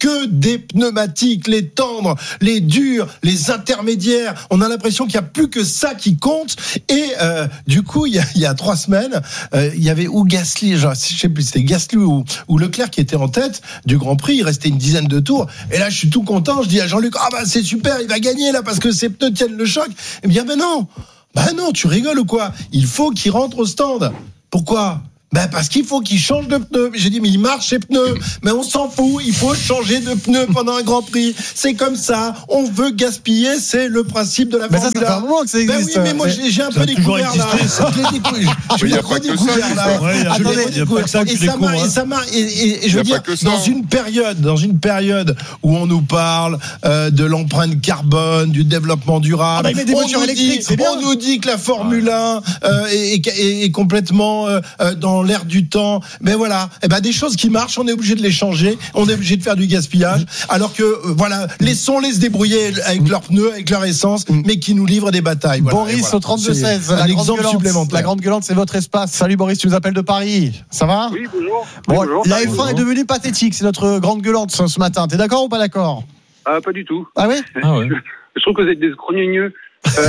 [SPEAKER 31] que des pneumatiques, les tendres, les durs, les intermédiaires. On a l'impression qu'il n'y a plus que ça qui compte. Et euh, du coup, il y a, il y a trois semaines, euh, il y avait ou Gasly, genre, je sais plus, c'était Gasly ou, ou Leclerc qui était en tête du Grand Prix. Il restait une dizaine de tours. Et là, je suis tout content. Je dis à Jean-Luc, ah bah c'est super, il va gagner là parce que ses pneus tiennent le choc. Et bien, ben non, ben non, tu rigoles ou quoi? Il faut qu'il rentre au stand. Pourquoi? Ben parce qu'il faut qu'il change de pneus. J'ai dit mais il marche ses pneus. Mais on s'en fout, il faut changer de pneus pendant un Grand Prix. C'est comme ça. On veut gaspiller, c'est le principe de la Formule un.
[SPEAKER 2] Mais ça, ça fait un moment que ça existe.
[SPEAKER 31] Ben oui, mais moi j'ai, j'ai un peu découvert là. Je l'ai découvert. Je l'ai redécouvert là. Je l'ai découvert. Et ça m'a, et ça m'a, et je veux dire, dans une période, dans une période où on nous parle euh, de l'empreinte carbone, du développement durable,
[SPEAKER 2] ah bah, des voitures électriques, c'est bien.
[SPEAKER 31] On nous dit que la Formule un euh, est, est, est complètement euh, dans l'air du temps, mais voilà, eh ben des choses qui marchent, on est obligé de les changer, on est obligé de faire du gaspillage, alors que euh, voilà, laissons-les se débrouiller avec leurs pneus, avec leur essence, mais qui nous livrent des batailles. Voilà.
[SPEAKER 2] Boris
[SPEAKER 31] voilà.
[SPEAKER 2] au trente-deux seize,
[SPEAKER 31] un
[SPEAKER 2] la
[SPEAKER 31] exemple
[SPEAKER 2] grande
[SPEAKER 31] supplémentaire.
[SPEAKER 2] La Grande Gueulante, c'est votre espace. Salut Boris, tu nous appelles de Paris. Ça va?
[SPEAKER 12] Oui, bonjour.
[SPEAKER 2] Bon,
[SPEAKER 12] oui, bonjour.
[SPEAKER 2] La F un
[SPEAKER 12] bonjour.
[SPEAKER 2] est devenue pathétique, c'est notre Grande Gueulante ce, ce matin. T'es d'accord ou pas d'accord?
[SPEAKER 12] Ah, pas du tout.
[SPEAKER 2] Ah oui?
[SPEAKER 12] Ah ouais. Je trouve que vous êtes des grogneux. Euh,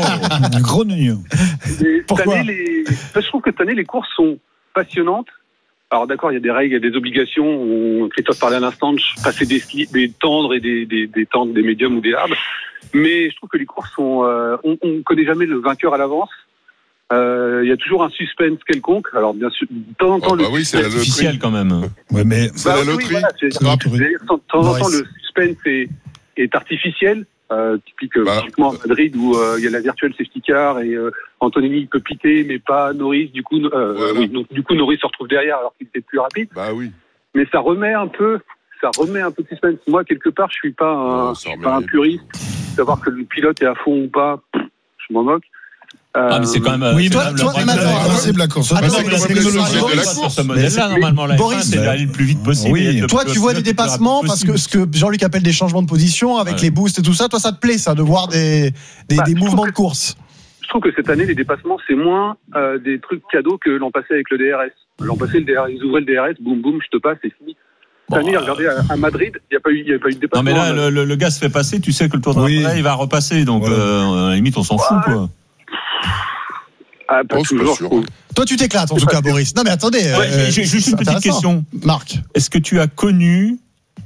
[SPEAKER 31] oh, grogneux.
[SPEAKER 12] Pourquoi? Les... Je trouve que cette année, les courses sont passionnantes. Alors d'accord, il y a des règles, il y a des obligations. On... Christophe parlait à l'instant de passer des, des tendres et des, des, des tendres, des médiums ou des hard. Mais je trouve que les courses sont... Euh, on ne connaît jamais le vainqueur à l'avance. Euh, il y a toujours un suspense quelconque. Alors bien sûr, de temps en temps,
[SPEAKER 13] oh, bah
[SPEAKER 12] le
[SPEAKER 13] oui, c'est artificiel quand même.
[SPEAKER 31] Ouais, mais
[SPEAKER 12] c'est bah, la loterie. Oui, voilà, c'est, c'est de temps en temps, le suspense est, est artificiel. Euh, typique, bah, typiquement à Madrid où euh, il y a la virtual safety car et euh, Antonelli peut piquer mais pas Norris. Du coup, euh, voilà. oui, donc du coup Norris se retrouve derrière alors qu'il était plus rapide.
[SPEAKER 13] Bah oui.
[SPEAKER 12] Mais ça remet un peu, ça remet un peu de suspense. Moi quelque part, je suis pas un, oh, je suis pas un puriste. Savoir que le pilote est à fond ou pas, pff, je m'en moque.
[SPEAKER 14] Euh, ah, mais c'est quand même.
[SPEAKER 2] Oui, toi, toi,
[SPEAKER 31] c'est la course.
[SPEAKER 13] C'est la technologie sur ce modèle-là, normalement. La F un, c'est d'aller le plus vite possible.
[SPEAKER 2] Oui. Toi, tu vois des dépassements parce que ce que Jean-Luc appelle des changements de position avec les boosts et tout ça. Toi, ça te plaît, ça, de voir des, des, bah, des mouvements de course?
[SPEAKER 12] Je trouve que cette année, les dépassements, c'est moins euh, des trucs cadeaux que l'an passé avec le D R S. L'an passé, le D R S, ils ouvraient le D R S, boum, boum, je te passe, c'est fini. Cette année, regardez, à Madrid, il n'y a pas eu, il y a pas eu de dépassement.
[SPEAKER 14] Non, mais là, le, le, le gars se fait passer, tu sais que le tour d'après, oui. il va repasser, donc voilà. euh, à la limite, on s'en ouais. fout, quoi.
[SPEAKER 12] Ah, pas oh, toujours. Pas
[SPEAKER 2] Toi, tu t'éclates, en tout cas, Boris. Non, mais attendez.
[SPEAKER 14] Ouais, euh, j'ai juste une petite question.
[SPEAKER 2] Marc.
[SPEAKER 14] Est-ce que tu as connu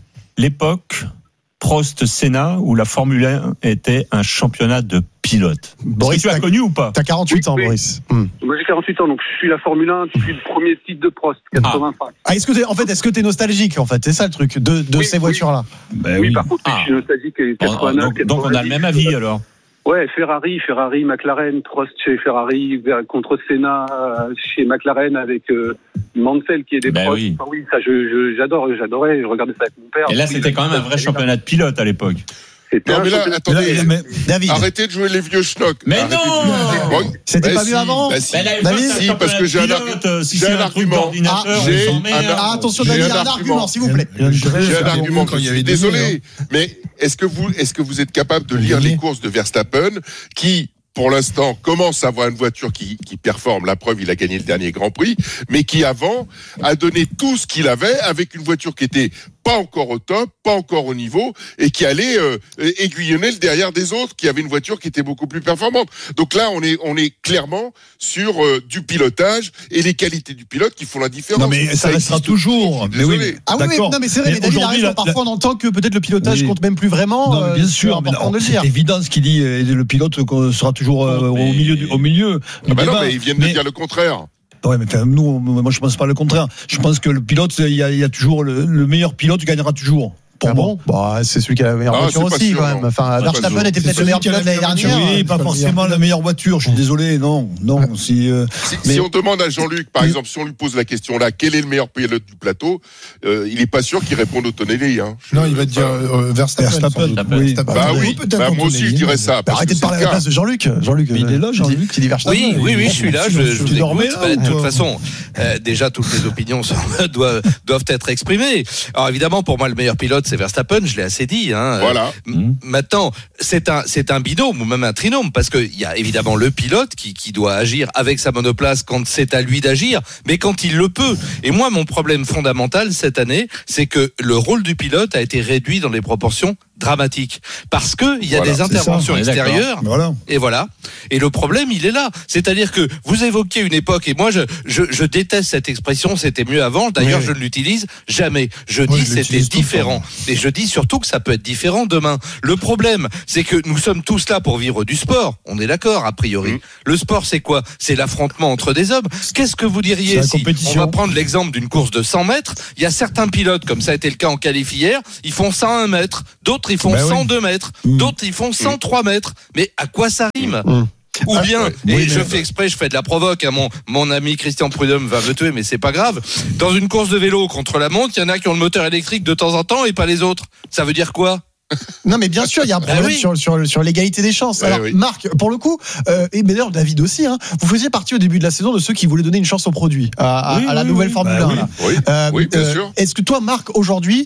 [SPEAKER 14] l'époque Prost-Senna où la Formule un était un championnat de pilotes? Boris, Est-ce que tu as connu ou pas?
[SPEAKER 2] T'as quarante-huit ans,
[SPEAKER 12] oui,
[SPEAKER 2] Boris.
[SPEAKER 12] Hum. Moi, j'ai quarante-huit ans, donc je suis la Formule un depuis le premier titre de Prost, quatre-vingt-cinq.
[SPEAKER 2] Ah, ah est-ce que t'es, en fait, est-ce que t'es nostalgique, en fait? C'est ça le truc, de, de
[SPEAKER 12] oui,
[SPEAKER 2] ces
[SPEAKER 12] oui.
[SPEAKER 2] voitures-là?
[SPEAKER 12] Ben oui, oui, par contre, ah. je suis nostalgique. quatre-vingt-neuf,
[SPEAKER 14] donc, donc, on a le même avis, alors?
[SPEAKER 12] Ouais, Ferrari, Ferrari, McLaren, Prost chez Ferrari, contre Senna chez McLaren avec euh, Mansell qui est des
[SPEAKER 14] ben
[SPEAKER 12] Prost.
[SPEAKER 14] Oui.
[SPEAKER 12] Enfin, oui, ça, je, je, j'adore, j'adorais, je regardais ça avec mon père.
[SPEAKER 14] Et là, c'était quand même un vrai championnat de pilotes à l'époque.
[SPEAKER 13] Non, mais là, attendez,
[SPEAKER 2] là, mais, David.
[SPEAKER 13] Arrêtez de jouer les vieux schnocks.
[SPEAKER 14] Mais
[SPEAKER 13] Arrêtez
[SPEAKER 14] non
[SPEAKER 13] bon,
[SPEAKER 2] C'était
[SPEAKER 13] bah
[SPEAKER 2] pas
[SPEAKER 13] si,
[SPEAKER 2] mieux avant
[SPEAKER 13] bah si.
[SPEAKER 14] David,
[SPEAKER 13] si parce que j'ai un, ar-
[SPEAKER 14] si
[SPEAKER 13] j'ai un, un argument.
[SPEAKER 2] Ah,
[SPEAKER 13] j'ai
[SPEAKER 2] un, ah, attention, David, il y a un argument, s'il vous plaît.
[SPEAKER 13] J'ai un argument. Je suis désolé, mais est-ce que vous, est-ce que vous êtes capable de lire les courses de Verstappen qui, pour l'instant, commence à avoir une voiture qui, qui performe. La preuve, il a gagné le dernier Grand Prix, mais qui, avant, a donné tout ce qu'il avait avec une voiture qui était pas encore au top, pas encore au niveau, et qui allait euh, aiguillonner le derrière des autres, qui avait une voiture qui était beaucoup plus performante. Donc là, on est, on est clairement sur euh, du pilotage et les qualités du pilote qui font la différence.
[SPEAKER 31] Non, mais ça, ça restera toujours. Mais oui, mais,
[SPEAKER 2] ah oui, mais, non, mais c'est vrai, mais, mais David a raison, la, parfois on entend que peut-être le pilotage oui. compte même plus vraiment.
[SPEAKER 31] Non, mais bien euh, sûr, mais non, c'est dire. évident ce qu'il dit. Le pilote sera toujours euh, oh, mais... au milieu du, au milieu.
[SPEAKER 13] Ah bah non, mais ils viennent mais... de dire le contraire.
[SPEAKER 31] Ouais, mais enfin, nous, moi, je pense pas le contraire. Je pense que le pilote, il y a, il y a toujours le, le meilleur pilote gagnera toujours. Pour
[SPEAKER 2] ah bon, bon c'est celui qui a la meilleure ah, voiture aussi, sûr, quand même. Enfin, Verstappen était peut-être le meilleur pilote l'année dernière.
[SPEAKER 31] Oui, pas forcément la meilleure voiture. Je suis désolé, non, non. Si, euh,
[SPEAKER 13] si, mais... si on demande à Jean-Luc, par exemple, si on lui pose la question là, quel est le meilleur pilote du plateau, euh, il est pas sûr qu'il réponde au Tonelli. Hein.
[SPEAKER 31] Non, il va te dire euh, Verstappen. Verstappen.
[SPEAKER 13] Oui. Bah oui. Bah moi aussi, je dirais ça.
[SPEAKER 2] Arrêtez de parler à la place de Jean-Luc. Jean-Luc,
[SPEAKER 31] il est là, Jean-Luc.
[SPEAKER 2] Qui dit Verstappen.
[SPEAKER 9] Oui, oui, oui, je suis là. Je vous écoute. De toute façon, déjà toutes les opinions doivent être exprimées. Alors évidemment, pour moi, le meilleur pilote, c'est Verstappen, je l'ai assez dit. Hein.
[SPEAKER 13] Voilà.
[SPEAKER 9] M- maintenant, c'est un, c'est un binôme ou même un trinôme, parce qu'il y a évidemment le pilote qui, qui doit agir avec sa monoplace quand c'est à lui d'agir, mais quand il le peut. Et moi, mon problème fondamental cette année, c'est que le rôle du pilote a été réduit dans des proportions dramatiques, parce que il y a
[SPEAKER 31] Voilà,
[SPEAKER 9] des interventions
[SPEAKER 31] ça,
[SPEAKER 9] extérieures.
[SPEAKER 31] Voilà.
[SPEAKER 9] Et voilà. Et le problème, il est là. C'est-à-dire que vous évoquiez une époque, et moi, je, je, je déteste cette expression, c'était mieux avant. D'ailleurs, oui. je ne l'utilise jamais. Je moi, dis je c'était différent. Et je dis surtout que ça peut être différent demain. Le problème, c'est que nous sommes tous là pour vivre du sport. On est d'accord, a priori. Mmh. Le sport, c'est quoi? C'est l'affrontement entre des hommes. Qu'est-ce que vous diriez si on va prendre l'exemple d'une course de cent mètres? Il y a certains pilotes, comme ça a été le cas en qualif hier, ils font cent un mètres. D'autres, ils font ben cent deux oui. mètres. Mmh. D'autres, ils font cent trois mètres. Mais à quoi ça rime? Mmh. Ou bien, ah, ouais. et oui, je mais... fais exprès, je fais de la provoque, hein, mon, mon ami Christian Prudhomme va me tuer, mais c'est pas grave. Dans une course de vélo contre la montre, il y en a qui ont le moteur électrique de temps en temps et pas les autres. Ça veut dire quoi?
[SPEAKER 2] Non mais bien sûr il y a un problème ah oui. sur, sur, sur l'égalité des chances. Alors oui. Marc, pour le coup, euh, et d'ailleurs David aussi, hein, vous faisiez partie au début de la saison de ceux qui voulaient donner une chance au produit, à,
[SPEAKER 13] oui,
[SPEAKER 2] à, à la
[SPEAKER 13] oui,
[SPEAKER 2] nouvelle
[SPEAKER 13] oui.
[SPEAKER 2] Formule
[SPEAKER 13] bah,
[SPEAKER 2] un.
[SPEAKER 13] Oui,
[SPEAKER 2] là.
[SPEAKER 13] oui,
[SPEAKER 2] euh,
[SPEAKER 13] oui bien
[SPEAKER 2] euh,
[SPEAKER 13] sûr.
[SPEAKER 2] Est-ce que toi Marc, aujourd'hui,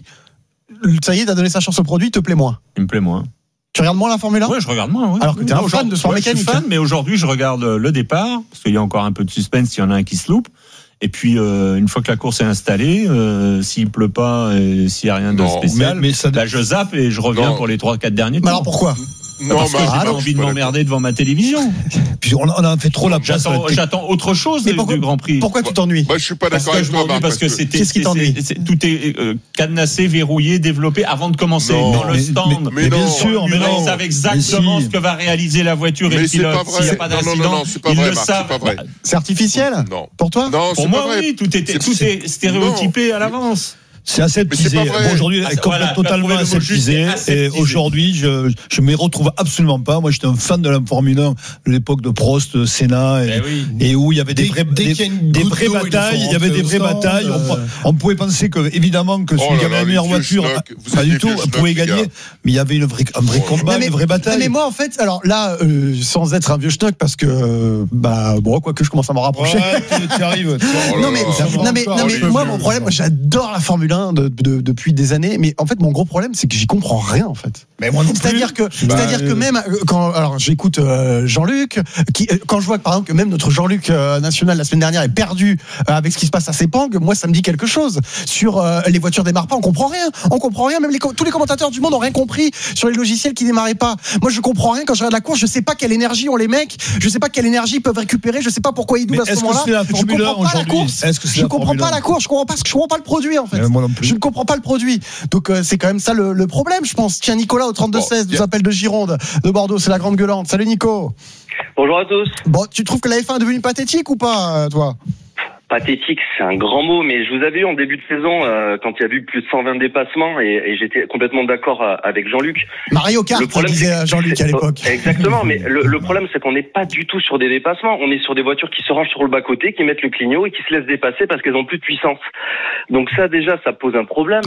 [SPEAKER 2] ça y est, t'as donné sa chance au produit, il te plaît moins?
[SPEAKER 14] Il me plaît moins.
[SPEAKER 2] Tu regardes moins la Formule un?
[SPEAKER 14] Oui, je regarde moins. Ouais.
[SPEAKER 2] Alors que t'es un fan de sport
[SPEAKER 14] ouais,
[SPEAKER 2] mécanique.
[SPEAKER 14] Je suis fan, mais aujourd'hui, je regarde le départ, parce qu'il y a encore un peu de suspense s'il y en a un qui se loupe. Et puis, euh, une fois que la course est installée, euh, s'il pleut pas et s'il y a rien de non, spécial, mais, mais ça... là, je zappe et je reviens non. pour les trois quatre derniers tours.
[SPEAKER 2] Mais alors pourquoi?
[SPEAKER 14] Non, parce que j'ai pas envie de m'emmerder devant ma télévision.
[SPEAKER 31] Puis on a fait trop la place.
[SPEAKER 14] J'attends, j'attends autre chose du Grand Prix.
[SPEAKER 2] Pourquoi tu t'ennuies?
[SPEAKER 13] Moi, je suis pas d'accord avec toi, Marc.
[SPEAKER 14] Parce que c'était.
[SPEAKER 2] Qu'est-ce qui t'ennuie?
[SPEAKER 14] Tout est euh, cadenassé, verrouillé, développé avant de commencer
[SPEAKER 13] non,
[SPEAKER 14] dans le
[SPEAKER 13] mais,
[SPEAKER 14] stand.
[SPEAKER 13] Mais, mais bien sûr, mais
[SPEAKER 14] non. Ils savent exactement si. ce que va réaliser la voiture et le pilote. S'il n'y a pas d'incident, ils le savent.
[SPEAKER 2] C'est artificiel?
[SPEAKER 13] Non.
[SPEAKER 2] Pour toi?
[SPEAKER 13] Non,
[SPEAKER 14] pour moi, oui. Tout est stéréotypé à l'avance.
[SPEAKER 31] C'est aseptisé. Bon, aujourd'hui, elle est voilà, totalement aseptisé. Et aujourd'hui, je je m'y retrouve absolument pas. Moi, j'étais un fan de la Formule un de l'époque de Prost, Senna, et, oui. et où il y avait des vraies, des, des vraies batailles. Il y avait des vraies batailles. Euh... On, on pouvait penser que, évidemment, que celui oh qui avait la meilleure voiture, pas du tout, pouvait gagner. Mais il y avait une vraie, un vrai combat, non, mais, une vraie bataille.
[SPEAKER 2] Mais moi, en fait, alors là, euh, sans être un vieux schnock, parce que, bah, bon, quoi que je commence à m'en rapprocher.
[SPEAKER 31] Ouais, tu arrives.
[SPEAKER 2] Non, mais, non, mais, non, mais moi, mon problème, j'adore la Formule un De, de, depuis des années, mais en fait mon gros problème c'est que j'y comprends rien en fait.
[SPEAKER 31] Mais moi non plus.
[SPEAKER 2] C'est-à-dire que, bah, c'est-à-dire euh... que même quand, alors j'écoute euh, Jean-Luc, qui, quand je vois que par exemple que même notre Jean-Luc euh, national la semaine dernière est perdu euh, avec ce qui se passe à Sepang, moi ça me dit quelque chose. Sur euh, les voitures démarrent pas, on comprend rien, on comprend rien. Même les, tous les commentateurs du monde ont rien compris sur les logiciels qui démarraient pas. Moi je comprends rien quand je regarde la course, je sais pas quelle énergie ont les mecs, je sais pas quelle énergie ils peuvent récupérer, je sais pas pourquoi ils doublent à ce moment-là.
[SPEAKER 31] Je comprends
[SPEAKER 2] pas la course.
[SPEAKER 31] Est-ce que c'est
[SPEAKER 2] je comprends pas la course, je comprends pas, je comprends pas le produit en fait.
[SPEAKER 31] Moi non plus.
[SPEAKER 2] Je ne comprends pas le produit. Donc euh, c'est quand même ça le, le problème, je pense. Tiens, Nicolas au trente-deux seize nous appelle de Gironde, de Bordeaux, c'est la grande gueulante. Salut Nico.
[SPEAKER 3] Bonjour à tous.
[SPEAKER 2] Bon, tu trouves que la F un est devenue pathétique ou pas, toi?
[SPEAKER 3] Pathétique, c'est un grand mot, mais je vous avais eu en début de saison, euh, quand il y a eu plus de cent vingt dépassements, et, et j'étais complètement d'accord euh, avec Jean-Luc.
[SPEAKER 2] Mario Kart, le problème, disait Jean-Luc à l'époque.
[SPEAKER 3] Exactement, mais le, le problème, c'est qu'on n'est pas du tout sur des dépassements. On est sur des voitures qui se rangent sur le bas-côté, qui mettent le clignot et qui se laissent dépasser parce qu'elles ont plus de puissance. Donc ça, déjà, ça pose un problème.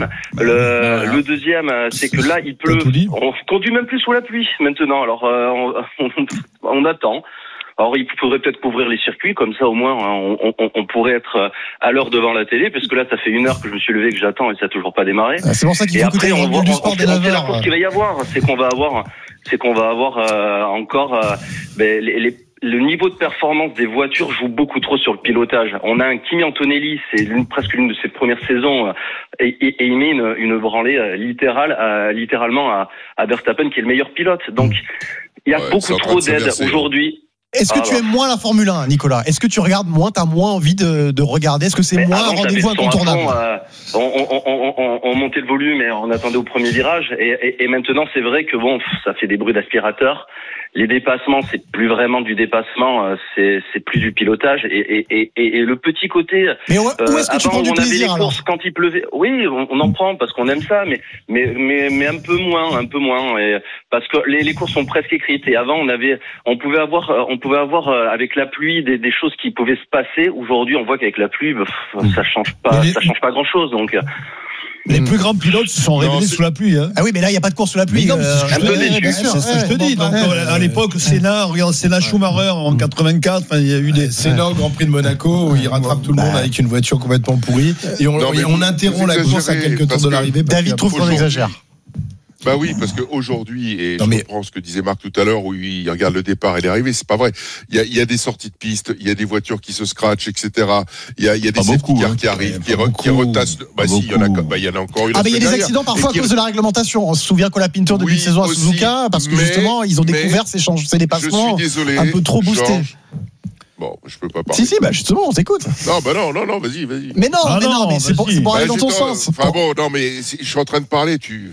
[SPEAKER 3] Le, le deuxième, c'est que là, il pleut. On conduit même plus sous la pluie maintenant. Alors, euh, on, on, on attend. Alors, il faudrait peut-être couvrir les circuits, comme ça, au moins, on, on, on pourrait être à l'heure devant la télé, parce que là, ça fait une heure que je me suis levé, que j'attends, et ça n'a toujours pas démarré.
[SPEAKER 2] C'est pour ça qu'il faut écouter
[SPEAKER 3] on voit,
[SPEAKER 2] du sport des
[SPEAKER 3] neuf heures. La course qu'il va y avoir, c'est qu'on va avoir, c'est qu'on va avoir euh, encore euh, ben, les, les le niveau de performance des voitures joue beaucoup trop sur le pilotage. On a un Kimi Antonelli, c'est l'une, presque l'une de ses premières saisons, et, et, et il met une, une branlée euh, littérale, euh, littéralement à, à Verstappen, qui est le meilleur pilote. Donc, il y a ouais, beaucoup trop d'aide aujourd'hui.
[SPEAKER 2] Est-ce que ah, tu aimes moins la Formule un, Nicolas? Est-ce que tu regardes moins, t'as moins envie de, de regarder? Est-ce que c'est mais moins un rendez-vous incontournable?
[SPEAKER 3] euh, on, on, on, on, on montait le volume et on attendait au premier virage. Et, et, et maintenant, c'est vrai que bon, ça fait des bruits d'aspirateur. Les dépassements, c'est plus vraiment du dépassement, c'est, c'est plus du pilotage. Et, et, et, et le petit côté.
[SPEAKER 2] Mais où, où est-ce que
[SPEAKER 3] euh,
[SPEAKER 2] tu prends du
[SPEAKER 3] on
[SPEAKER 2] plaisir,
[SPEAKER 3] avait les courses quand il pleuvait. Oui, on, on en prend parce qu'on aime ça, mais mais mais mais un peu moins, un peu moins. Et parce que les, les courses sont presque écrites. Et avant, on avait, on pouvait avoir, on pouvait avoir avec la pluie des, des choses qui pouvaient se passer. Aujourd'hui, on voit qu'avec la pluie, ça change pas, ça change pas grand-chose. Donc.
[SPEAKER 15] Les plus grands pilotes se sont révélés sous la pluie. Hein.
[SPEAKER 2] Ah oui, mais là, il n'y a pas de course sous la pluie.
[SPEAKER 15] Non,
[SPEAKER 2] euh,
[SPEAKER 15] c'est ce que je te dis.
[SPEAKER 2] bien sûr,
[SPEAKER 15] C'est ce que je te dis. Donc, à l'époque, Senna, regarde, Senna Schumacher en quatre-vingt-quatre, il y a eu des.
[SPEAKER 31] Senna au Grand Prix de Monaco où il rattrape tout le monde avec une voiture complètement pourrie. Et on,
[SPEAKER 13] Non, mais
[SPEAKER 31] et on
[SPEAKER 13] vous-
[SPEAKER 31] interrompt
[SPEAKER 13] vous
[SPEAKER 31] la course à
[SPEAKER 13] exagérez,
[SPEAKER 31] quelques tours
[SPEAKER 13] parce
[SPEAKER 31] de
[SPEAKER 13] que-
[SPEAKER 31] l'arrivée.
[SPEAKER 2] David trouve qu'on exagère.
[SPEAKER 13] Bah oui, parce qu'aujourd'hui, et
[SPEAKER 31] Non,
[SPEAKER 13] je
[SPEAKER 31] mais-
[SPEAKER 13] comprends ce que disait Marc tout à l'heure, où il regarde le départ et l'arrivée, c'est pas vrai. Il y a, il y a des sorties de piste, il y a des voitures qui se scratchent, et cetera. Il y a, il y a des
[SPEAKER 14] Pas
[SPEAKER 13] safety
[SPEAKER 14] beaucoup,
[SPEAKER 13] cars
[SPEAKER 14] hein.
[SPEAKER 13] qui arrivent, qui,
[SPEAKER 31] Pas
[SPEAKER 13] re- qui
[SPEAKER 31] beaucoup.
[SPEAKER 13] retassent. Bah
[SPEAKER 14] Pas
[SPEAKER 13] si, il y en a,
[SPEAKER 14] beaucoup.
[SPEAKER 13] bah, il y en a encore eu.
[SPEAKER 2] Ah,
[SPEAKER 13] la
[SPEAKER 2] mais il y a des
[SPEAKER 13] semaine
[SPEAKER 2] accidents
[SPEAKER 13] dernière.
[SPEAKER 2] parfois à
[SPEAKER 13] Et qui-
[SPEAKER 2] cause de la réglementation. On se souvient qu'on la Pinto début
[SPEAKER 13] Oui,
[SPEAKER 2] de saison à
[SPEAKER 13] aussi,
[SPEAKER 2] Suzuka, parce que
[SPEAKER 13] mais-
[SPEAKER 2] justement, ils ont
[SPEAKER 13] mais-
[SPEAKER 2] découvert ces, change- ces dépassements
[SPEAKER 13] Je suis désolé.
[SPEAKER 2] un peu trop boostés.
[SPEAKER 13] Georges. Bon, je peux pas parler.
[SPEAKER 2] Si, si, bah justement, on t'écoute.
[SPEAKER 13] Non, bah non, non, non, vas-y, vas-y.
[SPEAKER 2] Mais non,
[SPEAKER 15] Ah
[SPEAKER 2] mais non,
[SPEAKER 15] non,
[SPEAKER 2] mais c'est pour,
[SPEAKER 15] vas-y.
[SPEAKER 2] c'est pour
[SPEAKER 13] Bah,
[SPEAKER 2] aller dans ton
[SPEAKER 13] j'étais en-
[SPEAKER 2] sens.
[SPEAKER 13] Enfin bon, non, mais si- je suis en train de parler, tu.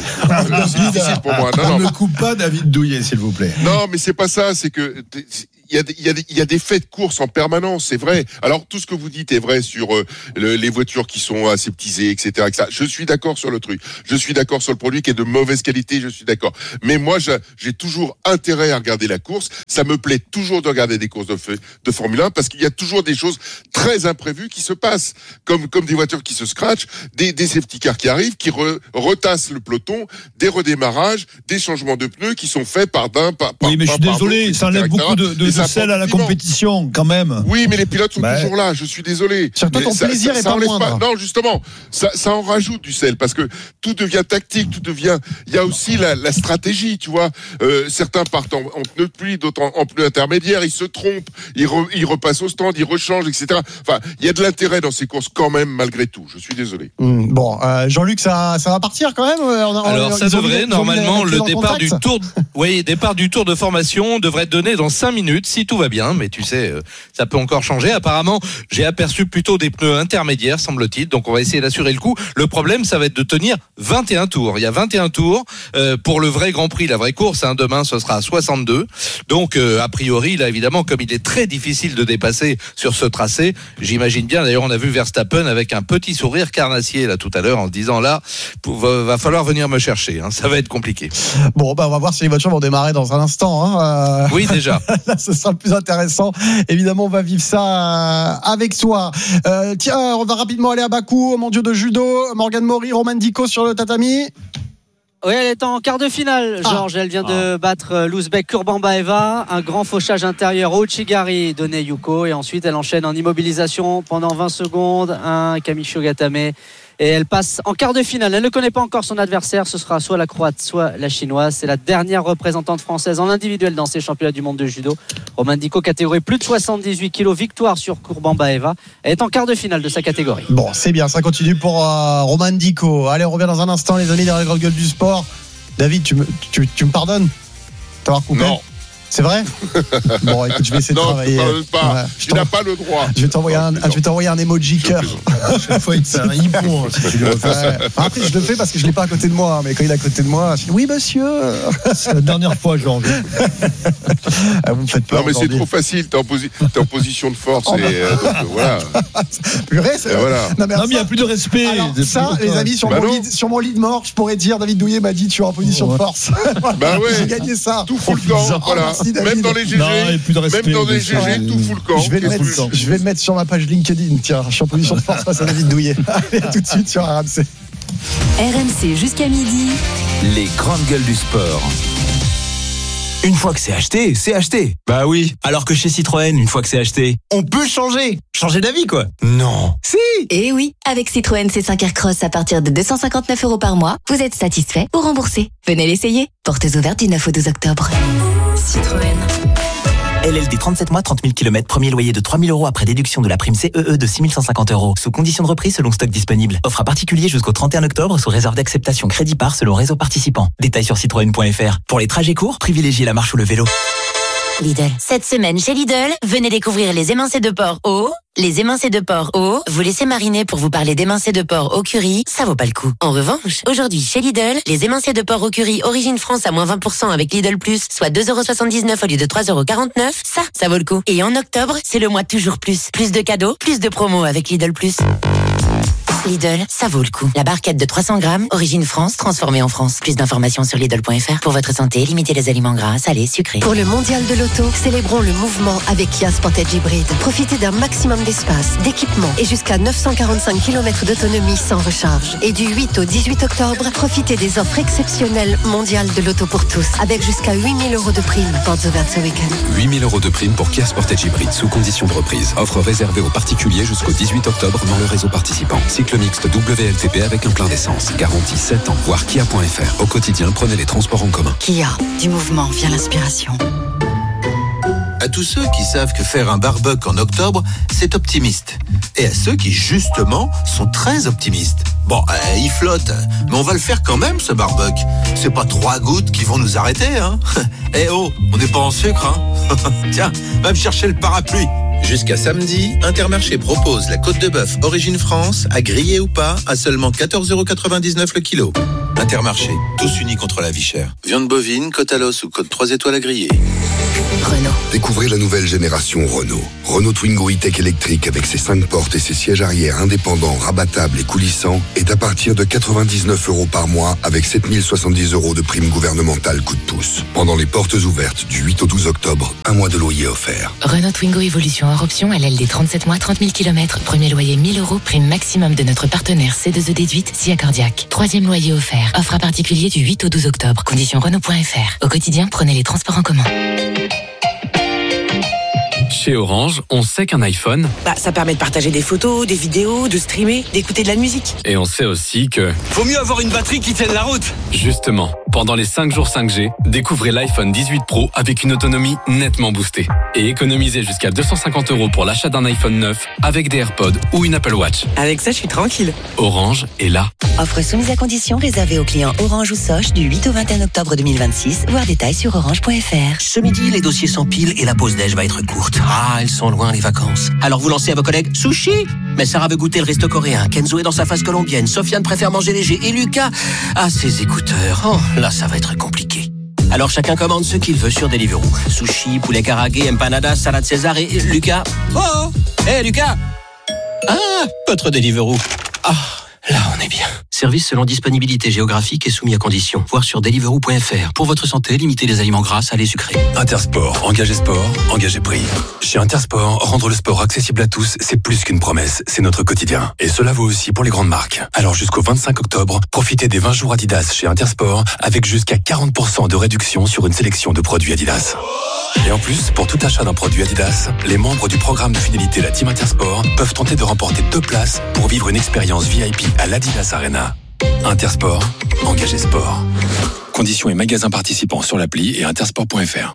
[SPEAKER 13] C'est difficile pour moi. Non,
[SPEAKER 31] On
[SPEAKER 13] non.
[SPEAKER 31] ne coupe pas David Douillet, s'il vous plaît.
[SPEAKER 13] Non, mais c'est pas ça. C'est que t'es- il y a des, il y a des, il y a des faits de course en permanence. C'est vrai. Alors tout ce que vous dites est vrai sur euh, le- les voitures qui sont aseptisées, et cetera, et cetera. Je suis d'accord sur le truc. Je suis d'accord sur le produit qui est de mauvaise qualité. Je suis d'accord. Mais moi, j'ai j'ai toujours intérêt à regarder la course. Ça me plaît toujours de regarder des courses de, f- de Formule un parce qu'il y a toujours des choses très imprévues qui se passent, comme comme des voitures qui se scratchent, des, des safety cars qui arrivent, qui re, retassent le peloton, des redémarrages, des changements de pneus qui sont faits par d'un par, par
[SPEAKER 15] Oui, mais je
[SPEAKER 13] par-
[SPEAKER 15] suis
[SPEAKER 13] par
[SPEAKER 15] désolé,
[SPEAKER 13] d'autres,
[SPEAKER 15] ça enlève
[SPEAKER 13] et cetera,
[SPEAKER 15] beaucoup de, de,
[SPEAKER 13] et
[SPEAKER 15] de
[SPEAKER 13] ça
[SPEAKER 15] sel à la
[SPEAKER 13] apporte du vent.
[SPEAKER 15] compétition, quand même.
[SPEAKER 13] Oui, mais les pilotes sont
[SPEAKER 15] Bah,
[SPEAKER 13] toujours là. Je suis désolé.
[SPEAKER 2] Surtout
[SPEAKER 13] Mais
[SPEAKER 2] ton
[SPEAKER 13] ça-
[SPEAKER 2] plaisir
[SPEAKER 13] ça-
[SPEAKER 2] est
[SPEAKER 13] ça
[SPEAKER 2] pas
[SPEAKER 13] enlève
[SPEAKER 2] moindre.
[SPEAKER 13] Non, justement, ça, ça en rajoute du sel parce que tout devient tactique, tout devient. Il y a aussi la, la stratégie, tu vois. Euh, certains partent en, en pneus de pluie, d'autres en, en pneus intermédiaires. Ils se trompent, ils, re- ils repassent au stand, ils rechangent, et cetera. Enfin, il y a de l'intérêt dans ces courses quand même, malgré tout. Je suis désolé.
[SPEAKER 2] Hum, Bon, euh, Jean-Luc, ça, ça va partir quand même. euh, on a- on-
[SPEAKER 9] Alors ça
[SPEAKER 2] ils ont mis-
[SPEAKER 9] devrait
[SPEAKER 2] ils ont mis
[SPEAKER 9] normalement
[SPEAKER 2] la clé
[SPEAKER 9] le
[SPEAKER 2] dans le
[SPEAKER 9] départ du
[SPEAKER 2] contact.
[SPEAKER 9] tour, de- oui, départ du tour de formation devrait être donné dans cinq minutes si tout va bien. Mais tu sais, euh, ça peut encore changer. Apparemment, j'ai aperçu plutôt des pneus intermédiaires, semble-t-il. Donc on va essayer d'assurer le coup. Le problème, ça va être de tenir vingt et un tours. Il y a vingt et un tours euh, pour le vrai Grand Prix, la vraie course. Hein, demain, ce sera à soixante-deux. Donc euh, a priori, là évidemment, comme il est très difficile de dépasser sur ce tracé, j'imagine bien. D'ailleurs, on a vu Verstappen avec un petit sourire carnassier là tout à l'heure en se disant là, pour- va, va falloir venir me chercher. Hein, ça va être compliqué.
[SPEAKER 2] Bon, bah, on va voir si les voitures vont démarrer dans un instant. Hein. Euh,
[SPEAKER 9] Oui, déjà.
[SPEAKER 2] Là, ce sera le plus intéressant. Évidemment, on va vivre ça euh, avec toi. Euh, tiens, on va rapidement aller à Bakou, mondiaux de judo. Morgane Maury, Roman Dico sur le tatami.
[SPEAKER 11] Oui, elle est en quart de finale, Georges. Elle vient de battre euh, l'Ouzbek Kurbanbaeva. Un grand fauchage intérieur au Chigari donné Yuko. Et ensuite, elle enchaîne en immobilisation pendant vingt secondes. Un Kamisho Gatame. Et elle passe en quart de finale. Elle ne connaît pas encore son adversaire. Ce sera soit la Croate, soit la Chinoise. C'est la dernière représentante française en individuel dans ces championnats du monde de judo. Roman Dico, catégorie plus de soixante-dix-huit kilos. Victoire sur Kurbanbaeva. Elle est en quart de finale de sa catégorie.
[SPEAKER 2] Bon, c'est bien, ça continue pour euh, Roman Dico. Allez, on revient dans un instant, les amis, dans les grandes gueules du sport. David, tu me, tu, tu me pardonnes d'avoir coupé?
[SPEAKER 13] Non.
[SPEAKER 2] C'est vrai? Bon, écoute, je vais essayer de
[SPEAKER 13] Non,
[SPEAKER 2] travailler.
[SPEAKER 13] tu ne pas.
[SPEAKER 2] Ouais,
[SPEAKER 13] Tu n'as pas le droit.
[SPEAKER 2] Je vais t'envoyer un, je vais t'envoyer un emoji cœur.
[SPEAKER 31] Chaque fois, c'est un hippon. Si tu le refais.
[SPEAKER 2] Ouais. Après, je le fais parce que je l'ai pas à côté de moi, mais quand il est à côté de moi, je dis oui, monsieur.
[SPEAKER 15] C'est la dernière fois, Georges.
[SPEAKER 2] Ah, vous me faites peur.
[SPEAKER 13] Non, mais c'est
[SPEAKER 2] aujourd'hui.
[SPEAKER 13] trop facile. T'es en, posi- t'es en position de force.
[SPEAKER 2] Oh,
[SPEAKER 13] et, euh, donc, euh, voilà.
[SPEAKER 2] Purée, c'est
[SPEAKER 13] Et voilà.
[SPEAKER 2] Non, mais
[SPEAKER 15] Non, mais il n'y a plus de respect.
[SPEAKER 2] alors, ça, les amis, sur,
[SPEAKER 13] Bah
[SPEAKER 2] mon
[SPEAKER 13] non.
[SPEAKER 2] lit, sur mon lit de mort, je pourrais dire David Douillet m'a dit tu es en position de force.
[SPEAKER 13] Bah ouais.
[SPEAKER 2] J'ai gagné ça.
[SPEAKER 13] Tout fout le camp. Voilà.
[SPEAKER 2] merci, David.
[SPEAKER 13] Même dans les G G.
[SPEAKER 15] Non, il y a plus de respect,
[SPEAKER 13] Même dans les
[SPEAKER 15] bien
[SPEAKER 13] G
[SPEAKER 15] sûr.
[SPEAKER 13] G, tout fout le camp.
[SPEAKER 2] Je vais, le
[SPEAKER 13] Qu'est-ce
[SPEAKER 2] mettre,
[SPEAKER 13] que tu veux
[SPEAKER 2] je vais le mettre sur ma page LinkedIn. Tiens, je suis en position de force face à David Douillet. Allez, à tout de suite sur R M C.
[SPEAKER 1] R M C jusqu'à midi.
[SPEAKER 30] Les grandes gueules du sport.
[SPEAKER 16] Une fois que c'est acheté, c'est acheté. Bah oui. Alors que chez Citroën, une fois que c'est acheté, on peut changer. Changer d'avis, quoi. Non. Si.
[SPEAKER 17] Et oui, avec Citroën C cinq Aircross à partir de deux cent cinquante-neuf euros par mois, vous êtes satisfait ou remboursé. Venez l'essayer. Portes ouvertes du neuf au douze octobre. Citroën.
[SPEAKER 16] L L D trente-sept mois, trente mille kilomètres, premier loyer de trois mille euros après déduction de la prime C E E de six mille cent cinquante euros. Sous condition de reprise selon stock disponible. Offre à particulier jusqu'au trente et un octobre sous réserve d'acceptation crédit par selon réseau participant. Détails sur citroën point f r. Pour les trajets courts, privilégiez la marche ou le vélo.
[SPEAKER 17] Lidl. Cette semaine chez Lidl, venez découvrir les émincés de porc au... Les émincés de porc au... Vous laissez mariner pour vous parler d'émincés de porc au curry, ça vaut pas le coup. En revanche, aujourd'hui chez Lidl, les émincés de porc au curry origine France à moins vingt pour cent avec Lidl Plus, soit deux euros soixante-dix-neuf au lieu de trois euros quarante-neuf, ça, ça vaut le coup. Et en octobre, c'est le mois toujours plus. Plus de cadeaux, plus de promos avec Lidl Plus. Lidl, ça vaut le coup. La barquette de trois cents grammes, origine France, transformée en France. Plus d'informations sur Lidl point F R. Pour votre santé, limitez les aliments gras, salés, sucrés.
[SPEAKER 18] Pour le mondial de l'auto, célébrons le mouvement avec Kia Sportage Hybrid. Profitez d'un maximum d'espace, d'équipement et jusqu'à neuf cent quarante-cinq kilomètres d'autonomie sans recharge. Et du huit au dix-huit octobre, profitez des offres exceptionnelles mondiales de l'auto pour tous, avec jusqu'à huit mille euros de prime. Portes ouvertes ce week-end.
[SPEAKER 19] huit mille euros de prime pour Kia Sportage Hybrid sous condition de reprise. Offre réservée aux particuliers jusqu'au dix-huit octobre dans le réseau participant. Cycle mixte W L T P avec un plein d'essence. Garantie sept ans. Voir kia point F R. Au quotidien, prenez les transports en commun.
[SPEAKER 18] Kia, du mouvement vient l'inspiration.
[SPEAKER 20] À tous ceux qui savent que faire un barbecue en octobre, c'est optimiste. Et à ceux qui, justement, sont très optimistes. Bon, euh, il flotte, mais on va le faire quand même, ce barbecue. C'est pas trois gouttes qui vont nous arrêter, hein. Eh oh, on n'est pas en sucre, hein. Tiens, va me chercher le parapluie. Jusqu'à samedi, Intermarché propose la côte de bœuf Origine France, à griller ou pas, à seulement quatorze euros quatre-vingt-dix-neuf le kilo. Intermarché, tous unis contre la vie chère. Viande bovine, côte à l'os ou côte trois étoiles à griller.
[SPEAKER 17] Renault.
[SPEAKER 21] Découvrez la nouvelle génération Renault. Renault Twingo E-Tech électrique avec ses cinq portes et ses sièges arrière indépendants, rabattables et coulissants est à partir de quatre-vingt-dix-neuf euros par mois avec sept mille soixante-dix euros de prime gouvernementale coup de pouce. Pendant les portes ouvertes du huit au douze octobre, un mois de loyer offert.
[SPEAKER 17] Renault Twingo Evolution hors option, L L D trente-sept mois, trente mille kilomètres. Premier loyer mille euros, prime maximum de notre partenaire C deux E déduite, S I A Cardiaque. Troisième loyer offert. Offre à particulier du huit au douze octobre. Conditions Renault point F R. Au quotidien, prenez les transports en commun.
[SPEAKER 22] Chez Orange, on sait qu'un iPhone,
[SPEAKER 23] bah, ça permet de partager des photos, des vidéos, de streamer, d'écouter de la musique.
[SPEAKER 22] Et on sait aussi que...
[SPEAKER 23] Faut mieux avoir une batterie qui tienne la route.
[SPEAKER 22] Justement, pendant les cinq jours cinq G, découvrez l'iPhone dix-huit Pro avec une autonomie nettement boostée. Et économisez jusqu'à deux cent cinquante euros pour l'achat d'un iPhone neuf avec des AirPods ou une Apple Watch.
[SPEAKER 23] Avec ça, je suis tranquille.
[SPEAKER 22] Orange est là.
[SPEAKER 17] Offre soumise à condition réservée aux clients Orange ou Soch du huit au vingt et un octobre deux mille vingt-six. Voir détails sur orange point F R.
[SPEAKER 22] Ce midi, les dossiers s'empilent et la pause déj va être courte. Ah, elles sont loin les vacances. Alors vous lancez à vos collègues sushi. Mais Sarah veut goûter le resto coréen. Kenzo est dans sa phase colombienne. Sofiane préfère manger léger. Et Lucas a ses écouteurs. Oh, là, ça va être compliqué. Alors chacun commande ce qu'il veut sur Deliveroo. Sushi, poulet karagué, empanadas, salade César et Lucas. Oh, hé hey, Lucas. Ah, votre Deliveroo. Ah. Là, on est bien. Service selon disponibilité géographique et soumis à conditions. Voir sur deliveroo point F R. Pour votre santé, limitez les aliments gras, salés, sucrés.
[SPEAKER 19] Intersport, engagez sport, engagez prix. Chez Intersport, rendre le sport accessible à tous, c'est plus qu'une promesse, c'est notre quotidien. Et cela vaut aussi pour les grandes marques. Alors jusqu'au vingt-cinq octobre, profitez des vingt jours Adidas chez Intersport avec jusqu'à quarante pour cent de réduction sur une sélection de produits Adidas. Et en plus, pour tout achat d'un produit Adidas, les membres du programme de fidélité La Team Intersport peuvent tenter de remporter deux places pour vivre une expérience V I P à l'Adidas Arena. Intersport, engagez sport. Conditions et magasins participants sur l'appli et intersport point F R.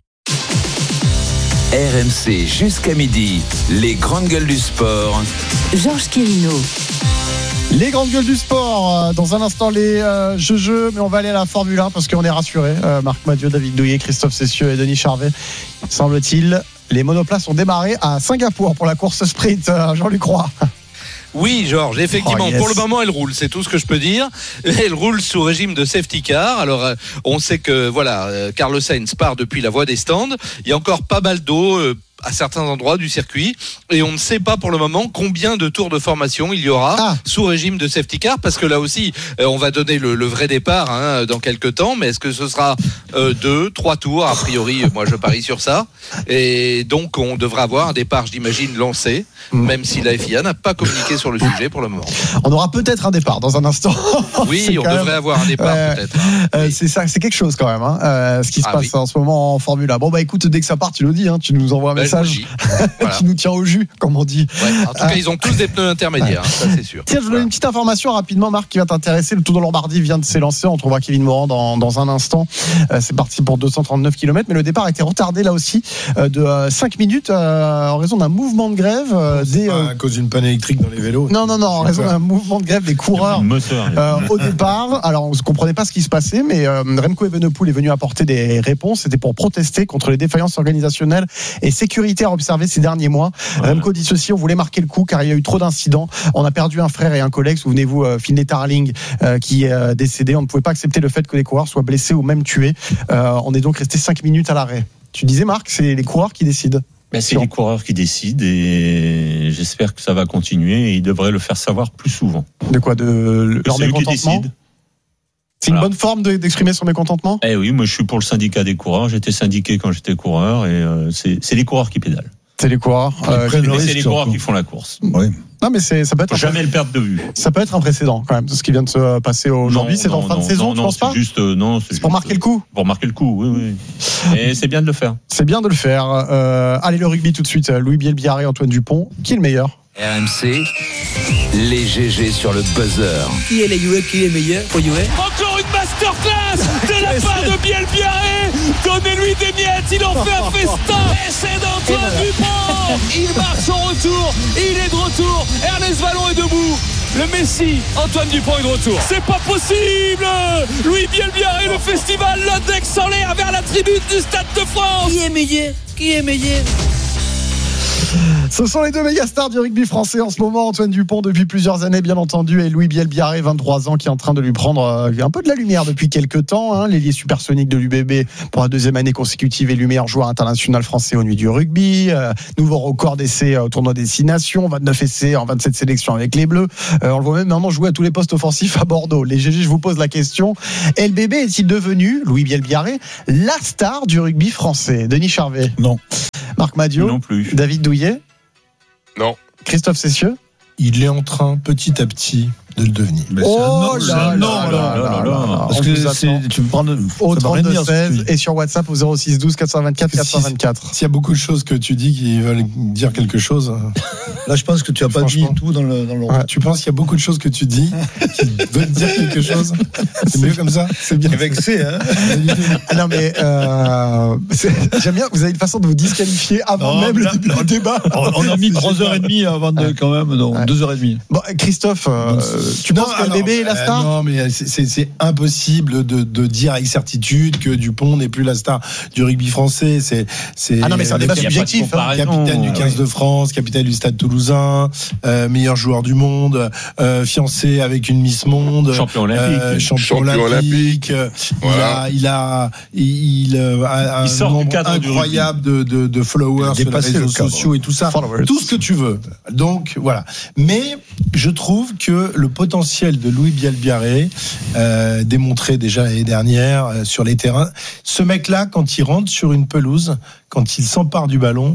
[SPEAKER 30] R M C jusqu'à midi, les grandes gueules du sport.
[SPEAKER 18] Georges Quirino.
[SPEAKER 2] Les grandes gueules du sport, dans un instant les euh, jeux-jeux, mais on va aller à la Formule un parce qu'on est rassurés. Euh, Marc Madiot, David Douillet, Christophe Cessieux et Denis Charvet. Semble-t-il, les monoplaces ont démarré à Singapour pour la course sprint. Euh, Jean-Luc Roy.
[SPEAKER 9] Oui, Georges, effectivement, oh yes. Pour le moment, elle roule, c'est tout ce que je peux dire. Elle roule sous régime de safety car. Alors, euh, on sait que, voilà, euh, Carlos Sainz part depuis la voie des stands. Il y a encore pas mal d'eau euh, à certains endroits du circuit et on ne sait pas pour le moment combien de tours de formation il y aura ah. sous régime de safety car, parce que là aussi euh, on va donner le, le vrai départ hein, dans quelques temps, mais est-ce que ce sera euh, deux, trois tours a priori? Moi je parie sur ça, et donc on devra avoir un départ, j'imagine, lancé, mmh. même si la F I A n'a pas communiqué sur le sujet pour le moment.
[SPEAKER 2] On aura peut-être un départ dans un instant.
[SPEAKER 9] Oui, on devrait même... avoir un départ euh, peut-être hein.
[SPEAKER 2] euh, oui. c'est ça, c'est quelque chose quand même hein, euh, ce qui se ah, passe oui. en ce moment en Formule un. Bon bah écoute, dès que ça part tu nous dis hein, tu nous envoies un message. Voilà. Qui nous tient au jus, comme on dit.
[SPEAKER 9] Ouais, en tout cas, ils ont tous des pneus intermédiaires, hein, ça c'est sûr.
[SPEAKER 2] Tiens, je vous donne une petite information rapidement, Marc, qui va t'intéresser. Le Tour de Lombardie vient de s'élancer. On trouvera Kevin Morand dans, dans un instant. Euh, c'est parti pour deux cent trente-neuf kilomètres, mais le départ a été retardé là aussi euh, de euh, cinq minutes euh, en raison d'un mouvement de grève. Euh, des,
[SPEAKER 31] euh... à cause d'une panne électrique dans les vélos.
[SPEAKER 2] Non, non, non, en raison d'un mouvement de grève des coureurs euh, au départ. Alors, on ne comprenait pas ce qui se passait, mais euh, Remco Evenepoel est venu apporter des réponses. C'était pour protester contre les défaillances organisationnelles et sécuritaires observées ces derniers mois. Ouais. Remco dit ceci: on voulait marquer le coup car il y a eu trop d'incidents. On a perdu un frère et un collègue. Souvenez-vous, euh, Finlay Tarling euh, qui est euh, décédé. On ne pouvait pas accepter le fait que les coureurs soient blessés ou même tués. Euh, on est donc resté cinq minutes à l'arrêt. Tu disais, Marc, c'est les coureurs qui décident.
[SPEAKER 14] Ben, c'est les coureurs qui décident et j'espère que ça va continuer et ils devraient le faire savoir plus souvent.
[SPEAKER 2] De quoi? De leur mécontentement? C'est voilà. Une bonne forme de, d'exprimer son mécontentement?
[SPEAKER 14] Eh oui, moi je suis pour le syndicat des coureurs. J'étais syndiqué quand j'étais coureur et euh, c'est, c'est les coureurs qui pédalent.
[SPEAKER 2] C'est les coureurs.
[SPEAKER 14] Euh, c'est risque, les coureurs qui font la course.
[SPEAKER 2] Oui. Non mais c'est ça peut être
[SPEAKER 14] Faut jamais le perdre de vue.
[SPEAKER 2] Ça peut être un précédent quand même. Ce qui vient de se passer aujourd'hui, non, c'est en fin non, de saison,
[SPEAKER 14] non,
[SPEAKER 2] tu penses
[SPEAKER 14] pas
[SPEAKER 2] juste,
[SPEAKER 14] euh, Non, c'est,
[SPEAKER 2] c'est
[SPEAKER 14] juste,
[SPEAKER 2] pour marquer le coup.
[SPEAKER 14] Pour marquer le coup, oui, oui. Et c'est bien de le faire.
[SPEAKER 2] C'est bien de le faire. Euh, allez le rugby tout de suite. Louis Bielbiarré, Antoine Dupont, qui est le meilleur?
[SPEAKER 30] R M C, les G G sur le buzzer.
[SPEAKER 22] Qui est le U E, qui est meilleur pour U E?
[SPEAKER 4] Encore une masterclass de la part de Bielbiarré. Donnez-lui des miettes, il en fait un festin. Et c'est d'Antoine Dupont. Il marque son retour, il est de retour. Ernest Vallon est debout. Le Messi, Antoine Dupont est de retour. C'est pas possible. Louis Bielbiarré, le festival, l'index en l'air vers la tribune du Stade de France.
[SPEAKER 22] Qui est meilleur? Qui est meilleur?
[SPEAKER 2] Ce sont les deux méga stars du rugby français en ce moment. Antoine Dupont depuis plusieurs années bien entendu et Louis Bielbiarré, vingt-trois ans, qui est en train de lui prendre un peu de la lumière depuis quelques temps. Hein. L'ailier supersonique de l'U B B pour la deuxième année consécutive élu meilleur joueur international français aux Nuits du rugby. Euh, nouveau record d'essais au tournoi Destination, vingt-neuf essais en vingt-sept sélections avec les Bleus. Euh, on le voit même maintenant jouer à tous les postes offensifs à Bordeaux. Les G G, je vous pose la question. L B B est-il devenu, Louis Bielbiarré, la star du rugby français? Denis Charvet?
[SPEAKER 15] Non.
[SPEAKER 2] Marc Madiot?
[SPEAKER 14] Non plus.
[SPEAKER 2] David Douillet?
[SPEAKER 13] Non.
[SPEAKER 2] Christophe Cessieux?
[SPEAKER 31] Il est en train, petit à petit, de le devenir.
[SPEAKER 2] Mais oh là là là là.
[SPEAKER 15] Parce que c'est, tu me prends de,
[SPEAKER 2] au trente-deux seize et sur WhatsApp au zéro six douze quatre cent vingt-quatre quatre cent vingt-quatre.
[SPEAKER 31] S'il y a beaucoup de choses que tu dis qui veulent dire quelque chose.
[SPEAKER 15] Là, je pense que tu as pas dit tout dans le, dans le...
[SPEAKER 31] Ouais, tu penses qu'il y a beaucoup de choses que tu dis qui veulent dire quelque chose? C'est mieux comme ça?
[SPEAKER 15] C'est bien. Vexé, hein?
[SPEAKER 2] Ah non, mais, euh, j'aime bien, vous avez une façon de vous disqualifier avant non, même le début du débat.
[SPEAKER 15] On, on a mis trois heures trente avant de, quand même, donc ouais. deux heures trente.
[SPEAKER 2] Bon, Christophe, euh, tu non, penses que le bébé est la star?
[SPEAKER 31] euh, Non, mais c'est, c'est, c'est impossible de, de dire avec certitude que Dupont n'est plus la star du rugby français. C'est, c'est
[SPEAKER 2] ah non, mais c'est un débat subjectif.
[SPEAKER 31] Hein. Capitaine du quinze ouais. de France, capitaine du Stade Toulousain, euh, meilleur joueur du monde, euh, fiancé avec une Miss Monde,
[SPEAKER 14] champion olympique,
[SPEAKER 31] euh, champion, champion olympique. olympique. Voilà. Il a, il a, il, il a un il nombre incroyable de, de, de followers sur les réseaux sociaux et tout ça. Followers. Tout ce que tu veux. Donc voilà. Mais je trouve que le potentiel de Louis Bielbiarré, euh, démontré déjà l'année dernière euh, sur les terrains, ce mec-là, quand il rentre sur une pelouse, quand il s'empare du ballon,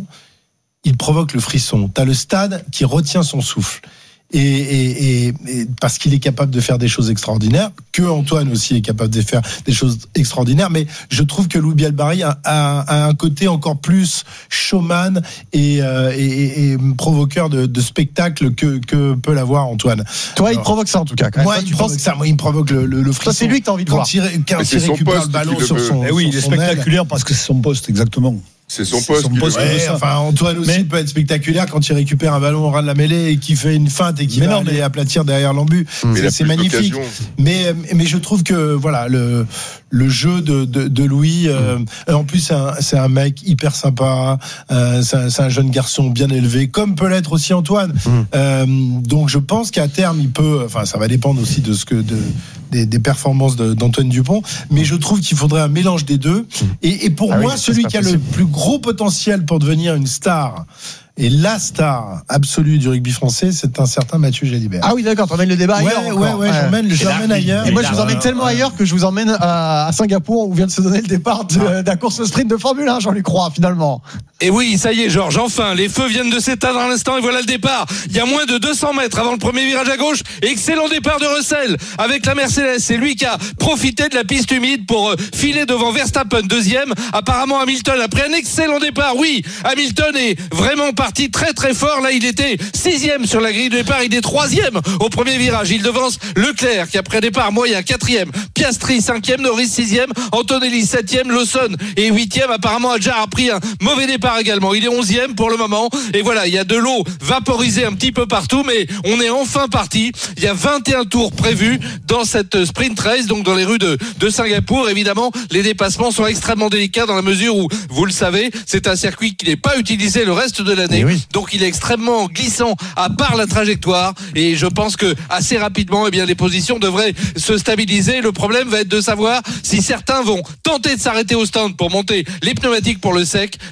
[SPEAKER 31] il provoque le frisson. T'as le stade qui retient son souffle. Et, et, et, et parce qu'il est capable de faire des choses extraordinaires, que Antoine aussi est capable de faire des choses extraordinaires, mais je trouve que Louis Bielbiarré a, a, a un côté encore plus showman et, euh, et, et provoqueur de, de spectacle que, que peut l'avoir Antoine.
[SPEAKER 2] Toi, Alors, il provoque ça en tout cas. Quand même.
[SPEAKER 31] Moi,
[SPEAKER 2] Toi,
[SPEAKER 31] il
[SPEAKER 2] tu
[SPEAKER 31] provoque
[SPEAKER 2] penses...
[SPEAKER 31] ça. Moi, il me provoque le, le, le frisson.
[SPEAKER 2] Toi, c'est lui que t'as envie de
[SPEAKER 31] quand
[SPEAKER 2] voir.
[SPEAKER 31] Il, quand il récupère le ballon sur son.
[SPEAKER 15] Eh oui,
[SPEAKER 31] il
[SPEAKER 15] est spectaculaire parce que c'est son poste, exactement.
[SPEAKER 13] C'est son
[SPEAKER 31] c'est
[SPEAKER 13] poste.
[SPEAKER 31] Son poste ouais, enfin, Antoine aussi mais... peut être spectaculaire quand il récupère un ballon au ras de la mêlée et qui fait une feinte et qui mais va non, aller mais... aplatir derrière l'embut.
[SPEAKER 13] Mais
[SPEAKER 31] c'est, c'est magnifique. Mais, mais je trouve que voilà le, le jeu de, de, de Louis, euh, en plus c'est un, c'est un mec hyper sympa, euh, c'est, un, c'est un jeune garçon bien élevé, comme peut l'être aussi Antoine. Mm. Euh, donc je pense qu'à terme il peut, enfin ça va dépendre aussi de ce que de, des, des performances de, d'Antoine Dupont, mais je trouve qu'il faudrait un mélange des deux. Et, et pour ah moi, oui, celui qui a possible. le plus gros potentiel pour devenir une star et la star absolue du rugby français, c'est un certain Mathieu Jalibert.
[SPEAKER 2] Ah oui, d'accord, tu emmènes le débat
[SPEAKER 31] ouais,
[SPEAKER 2] ailleurs.
[SPEAKER 31] Ouais, ouais, ouais, j'emmène, j'emmène ailleurs.
[SPEAKER 2] Et moi, je vous emmène tellement ailleurs que je vous emmène à, à Singapour où vient de se donner le départ de, ah. de la course sprint de Formule un, Jean-Luc Roy, finalement.
[SPEAKER 9] Et oui, ça y est, Georges, enfin, les feux viennent de s'éteindre à l'instant et voilà le départ. Il y a moins de deux cents mètres avant le premier virage à gauche. Excellent départ de Russell avec la Mercedes. C'est lui qui a profité de la piste humide pour euh, filer devant Verstappen, deuxième. Apparemment, Hamilton, après un excellent départ, oui, Hamilton est vraiment parti très très fort. Là, il était sixième sur la grille de départ. Il est troisième au premier virage. Il devance Leclerc qui après départ moyen quatrième, Piastri cinquième, Norris sixième, Antonelli septième, Lawson et huitième. Apparemment, Adjar a pris un mauvais départ également. Il est onzième pour le moment. Et voilà, il y a de l'eau vaporisée un petit peu partout, mais on est enfin parti. Il y a vingt et un tours prévus dans cette sprint race, donc dans les rues de, de Singapour. Évidemment, les dépassements sont extrêmement délicats dans la mesure où, vous le savez, c'est un circuit qui n'est pas utilisé le reste de l'année. Oui. Donc, il est extrêmement glissant à part la trajectoire et je pense que assez rapidement eh bien les positions devraient se stabiliser. Le problème va être de savoir si certains vont tenter de s'arrêter au stand pour monter les pneumatiques pour le sec dès que la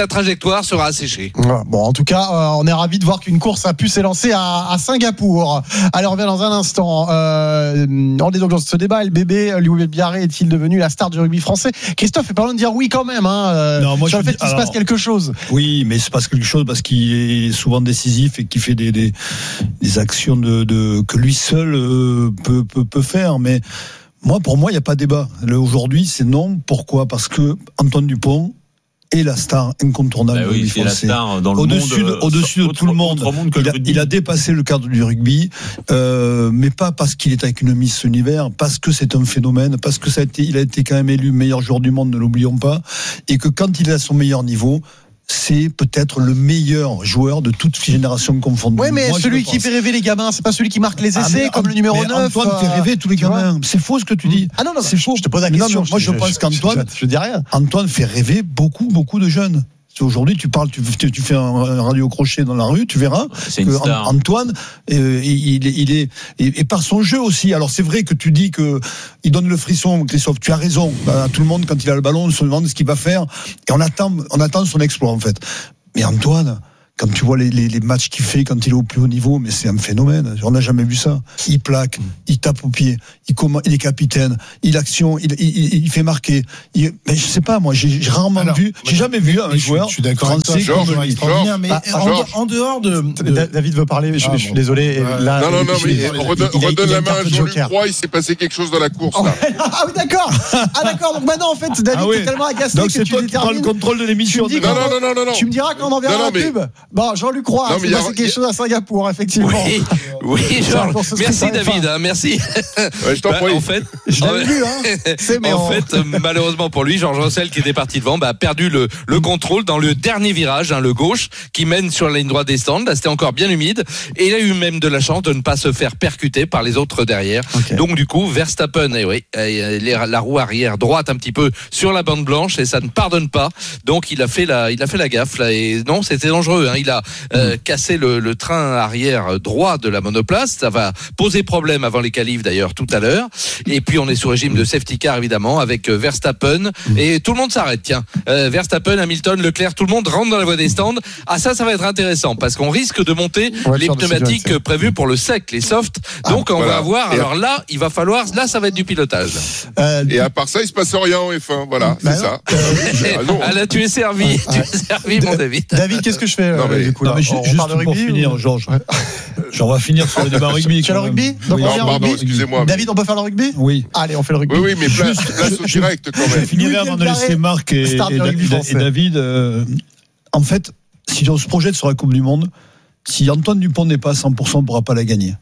[SPEAKER 9] la trajectoire sera asséchée.
[SPEAKER 2] Bon, en tout cas, euh, on est ravis de voir qu'une course a pu s'élancer à, à Singapour. Alors, on revient dans un instant. Euh, on est donc dans ce débat. Le bébé, Louis Biarré, est-il devenu la star du rugby français? Christophe est pas loin de dire oui quand même. Hein, euh, non, moi, sur le fait qu'il se passe quelque chose.
[SPEAKER 15] Oui, mais il se passe quelque chose parce qu'il est souvent décisif et qu'il fait des, des, des actions de, de, que lui seul euh, peut, peut, peut faire. Mais moi, pour moi, il n'y a pas débat. Le, aujourd'hui, c'est non. Pourquoi? Parce que Antoine Dupont est la star incontournable
[SPEAKER 14] bah
[SPEAKER 15] du
[SPEAKER 14] oui,
[SPEAKER 15] rugby
[SPEAKER 14] français.
[SPEAKER 15] La star
[SPEAKER 14] dans le
[SPEAKER 15] au-dessus
[SPEAKER 14] monde,
[SPEAKER 15] de, au-dessus de
[SPEAKER 14] autre,
[SPEAKER 15] tout le monde.
[SPEAKER 14] monde
[SPEAKER 15] il, a, il a dépassé le cadre du rugby, euh, mais pas parce qu'il est avec une Miss Univers, parce que c'est un phénomène, parce que ça a été, il a été quand même élu meilleur joueur du monde, ne l'oublions pas, et que quand il est à son meilleur niveau, c'est peut-être le meilleur joueur de toute génération confondue.
[SPEAKER 2] Oui, mais Moi, celui qui fait rêver les gamins, c'est pas celui qui marque les essais, ah, comme le numéro neuf.
[SPEAKER 15] Antoine euh, fait rêver tous les gamins. C'est faux ce que tu dis.
[SPEAKER 2] Ah non, non,
[SPEAKER 15] c'est faux.
[SPEAKER 2] Je te pose la question.
[SPEAKER 15] Non, non, moi, je, je pense qu'Antoine,
[SPEAKER 2] je, je, je dis rien.
[SPEAKER 15] Antoine fait rêver beaucoup, beaucoup de jeunes. Aujourd'hui, tu parles, tu, tu fais un radio crochet dans la rue, tu verras
[SPEAKER 14] c'est une
[SPEAKER 15] que
[SPEAKER 14] star.
[SPEAKER 15] Antoine, euh, il, il est, et, et par son jeu aussi. Alors c'est vrai que tu dis que il donne le frisson, Christophe. Tu as raison. À tout le monde, quand il a le ballon, on se demande ce qu'il va faire, et on attend, on attend son exploit en fait. Mais Antoine, quand tu vois les, les, les matchs qu'il fait quand il est au plus haut niveau, mais c'est un phénomène. On n'a jamais vu ça. Il plaque, il tape au pied, il, comm- il est capitaine, il action, il, il, il fait marquer. Il, mais je sais pas, moi, j'ai, j'ai rarement Alors, vu, j'ai jamais vu un joueur
[SPEAKER 31] je suis d'accord
[SPEAKER 15] français
[SPEAKER 31] Georges,
[SPEAKER 15] comme
[SPEAKER 31] extraordinaire. Mais
[SPEAKER 15] ah,
[SPEAKER 31] en, de, en dehors de, de...
[SPEAKER 2] David veut parler, je, ah, je suis bon. désolé.
[SPEAKER 13] Ouais.
[SPEAKER 2] Là,
[SPEAKER 13] non, non, non, mais
[SPEAKER 2] il,
[SPEAKER 13] redonne, il, il, redonne il la main à Jean-Luc Roy, il s'est passé quelque chose dans la course.
[SPEAKER 2] Oh, là. Ah oui, d'accord. Ah d'accord. Donc maintenant, en fait, David ah, oui. est tellement agacé
[SPEAKER 15] donc
[SPEAKER 2] que
[SPEAKER 15] c'est
[SPEAKER 2] tu
[SPEAKER 15] toi qui prends le contrôle de l'émission.
[SPEAKER 13] Non, non, non, non, non.
[SPEAKER 2] Tu me diras quand on enverra la pub. Bon, Jean-Luc Roy. Non, mais il y a quelque chose à Singapour, effectivement.
[SPEAKER 9] Oui, oui Georges. Merci David, hein, merci.
[SPEAKER 13] Ouais, je t'en bah, prie.
[SPEAKER 9] En fait,
[SPEAKER 2] je l'avais vu, hein. C'est
[SPEAKER 9] en on... fait, malheureusement pour lui, Georges Russell qui était parti devant, bah, a perdu le, le contrôle dans le dernier virage, hein, le gauche, qui mène sur la ligne droite des stands. Là, c'était encore bien humide, et il a eu même de la chance de ne pas se faire percuter par les autres derrière. Okay. Donc du coup, Verstappen, et oui, et la roue arrière droite un petit peu sur la bande blanche, et ça ne pardonne pas. Donc il a fait la, il a fait la gaffe là, et non, c'était dangereux. Hein. Il a euh, mmh. cassé le, le train arrière droit de la monoplace. Ça va poser problème avant les qualifs d'ailleurs tout à l'heure. Et puis on est sous régime de safety car évidemment avec Verstappen et tout le monde s'arrête. Tiens, euh, Verstappen, Hamilton, Leclerc, tout le monde rentre dans la voie des stands. Ah ça, ça va être intéressant parce qu'on risque de monter ouais, les pneumatiques de prévues pour le sec, les softs. Donc ah, on voilà. va avoir. Et alors là, il va falloir. Là, ça va être du pilotage.
[SPEAKER 13] Euh, et à part ça, il se passe rien en F un. Voilà, bah c'est non. ça.
[SPEAKER 9] Euh, ah, là, tu es servi. Ah, tu es servi, mon David.
[SPEAKER 2] David, qu'est-ce que je fais
[SPEAKER 15] non, mais,
[SPEAKER 2] euh, du coup
[SPEAKER 15] non,
[SPEAKER 2] là,
[SPEAKER 15] mais je,
[SPEAKER 2] on
[SPEAKER 15] juste
[SPEAKER 2] parle de rugby,
[SPEAKER 15] pour finir,
[SPEAKER 2] ou...
[SPEAKER 15] Georges. On va finir sur le débat rugby.
[SPEAKER 2] Tu as le rugby Donc
[SPEAKER 13] oui.
[SPEAKER 2] on
[SPEAKER 13] non, pardon,
[SPEAKER 2] rugby
[SPEAKER 13] excusez-moi.
[SPEAKER 2] David, on peut faire le rugby
[SPEAKER 15] Oui.
[SPEAKER 2] Allez, on fait le rugby.
[SPEAKER 13] Oui, oui, mais place, place au direct quand même.
[SPEAKER 15] Je finirai avant de laisser Marc et, et, et, et David. Euh, en fait, si on se projette sur la Coupe du Monde, si Antoine Dupont n'est pas à cent pour cent, on ne pourra pas la gagner.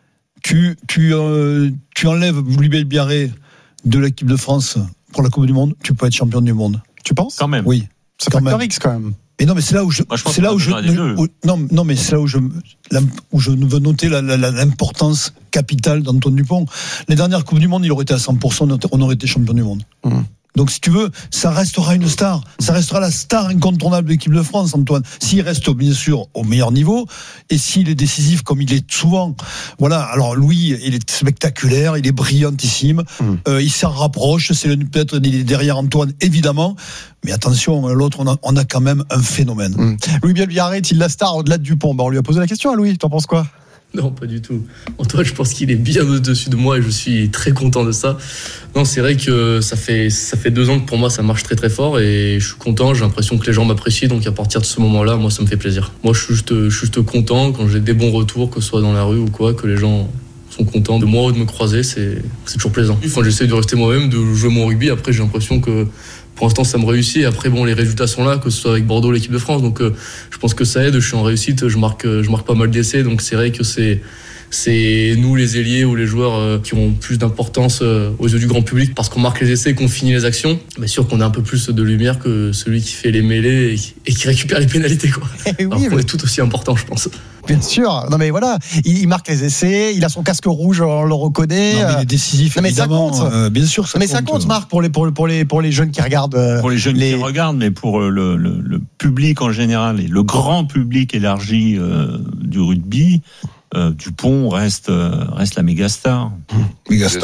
[SPEAKER 15] Tu, tu, euh, tu enlèves Louis Biarré de l'équipe de France pour la Coupe du Monde, tu peux être champion du monde.
[SPEAKER 2] Tu penses?
[SPEAKER 15] Quand même. Oui.
[SPEAKER 2] C'est facteur X quand même.
[SPEAKER 15] Mais non, mais c'est là où je, Moi, je c'est là où je, où, non, non, mais c'est là où je, là, où je veux noter la, la, la, l'importance capitale d'Antoine Dupont. Les dernières Coupes du Monde, il aurait été à cent pour cent, on aurait été champion du monde. Mmh. Donc, si tu veux, ça restera une star. Ça restera la star incontournable de l'équipe de France, Antoine. S'il reste, bien sûr, au meilleur niveau, et s'il est décisif comme il est souvent. Voilà. Alors, Louis, il est spectaculaire, il est brillantissime. Mmh. Euh, il s'en rapproche. C'est le, peut-être il est derrière Antoine, évidemment. Mais attention, l'autre, on a, on a quand même un phénomène. Mmh.
[SPEAKER 2] Louis Biarré est-il la star au-delà de Dupont? Bah, on lui a posé la question à Louis. T'en penses quoi?
[SPEAKER 5] Non, pas du tout. Antoine, je pense qu'il est bien au-dessus de moi et je suis très content de ça. Non, c'est vrai que ça fait, ça fait deux ans que pour moi ça marche très très fort et je suis content, j'ai l'impression que les gens m'apprécient, donc à partir de ce moment-là, moi ça me fait plaisir. Moi je suis juste, je suis juste content quand j'ai des bons retours, que ce soit dans la rue ou quoi, que les gens sont contents de moi ou de me croiser, c'est, c'est toujours plaisant. Enfin, j'essaie de rester moi-même, de jouer mon rugby, après j'ai l'impression que pour l'instant ça me réussit, après bon les résultats sont là, que ce soit avec Bordeaux, l'équipe de France, donc euh, je pense que ça aide, je suis en réussite, je marque, je marque pas mal d'essais, donc c'est vrai que c'est, c'est nous les ailiers ou les joueurs euh, qui ont plus d'importance euh, aux yeux du grand public parce qu'on marque les essais, qu'on finit les actions, mais sûr qu'on a un peu plus de lumière que celui qui fait les mêlées et qui, et qui récupère les pénalités quoi. Oui, alors qu'on mais... est tout aussi important je pense.
[SPEAKER 2] Bien sûr, non mais voilà, il, il marque les essais, il a son casque rouge, on le reconnaît.
[SPEAKER 15] Non, mais il est décisif, non, mais évidemment. Ça compte. Euh, bien sûr, ça
[SPEAKER 2] mais
[SPEAKER 15] compte.
[SPEAKER 2] ça compte, Marc, pour les pour, pour les pour les jeunes qui regardent. Euh,
[SPEAKER 14] pour les jeunes les... qui regardent, mais pour le, le, le public en général et le grand public élargi euh, du rugby, euh, Dupont reste euh, reste la méga star.
[SPEAKER 31] Méga star.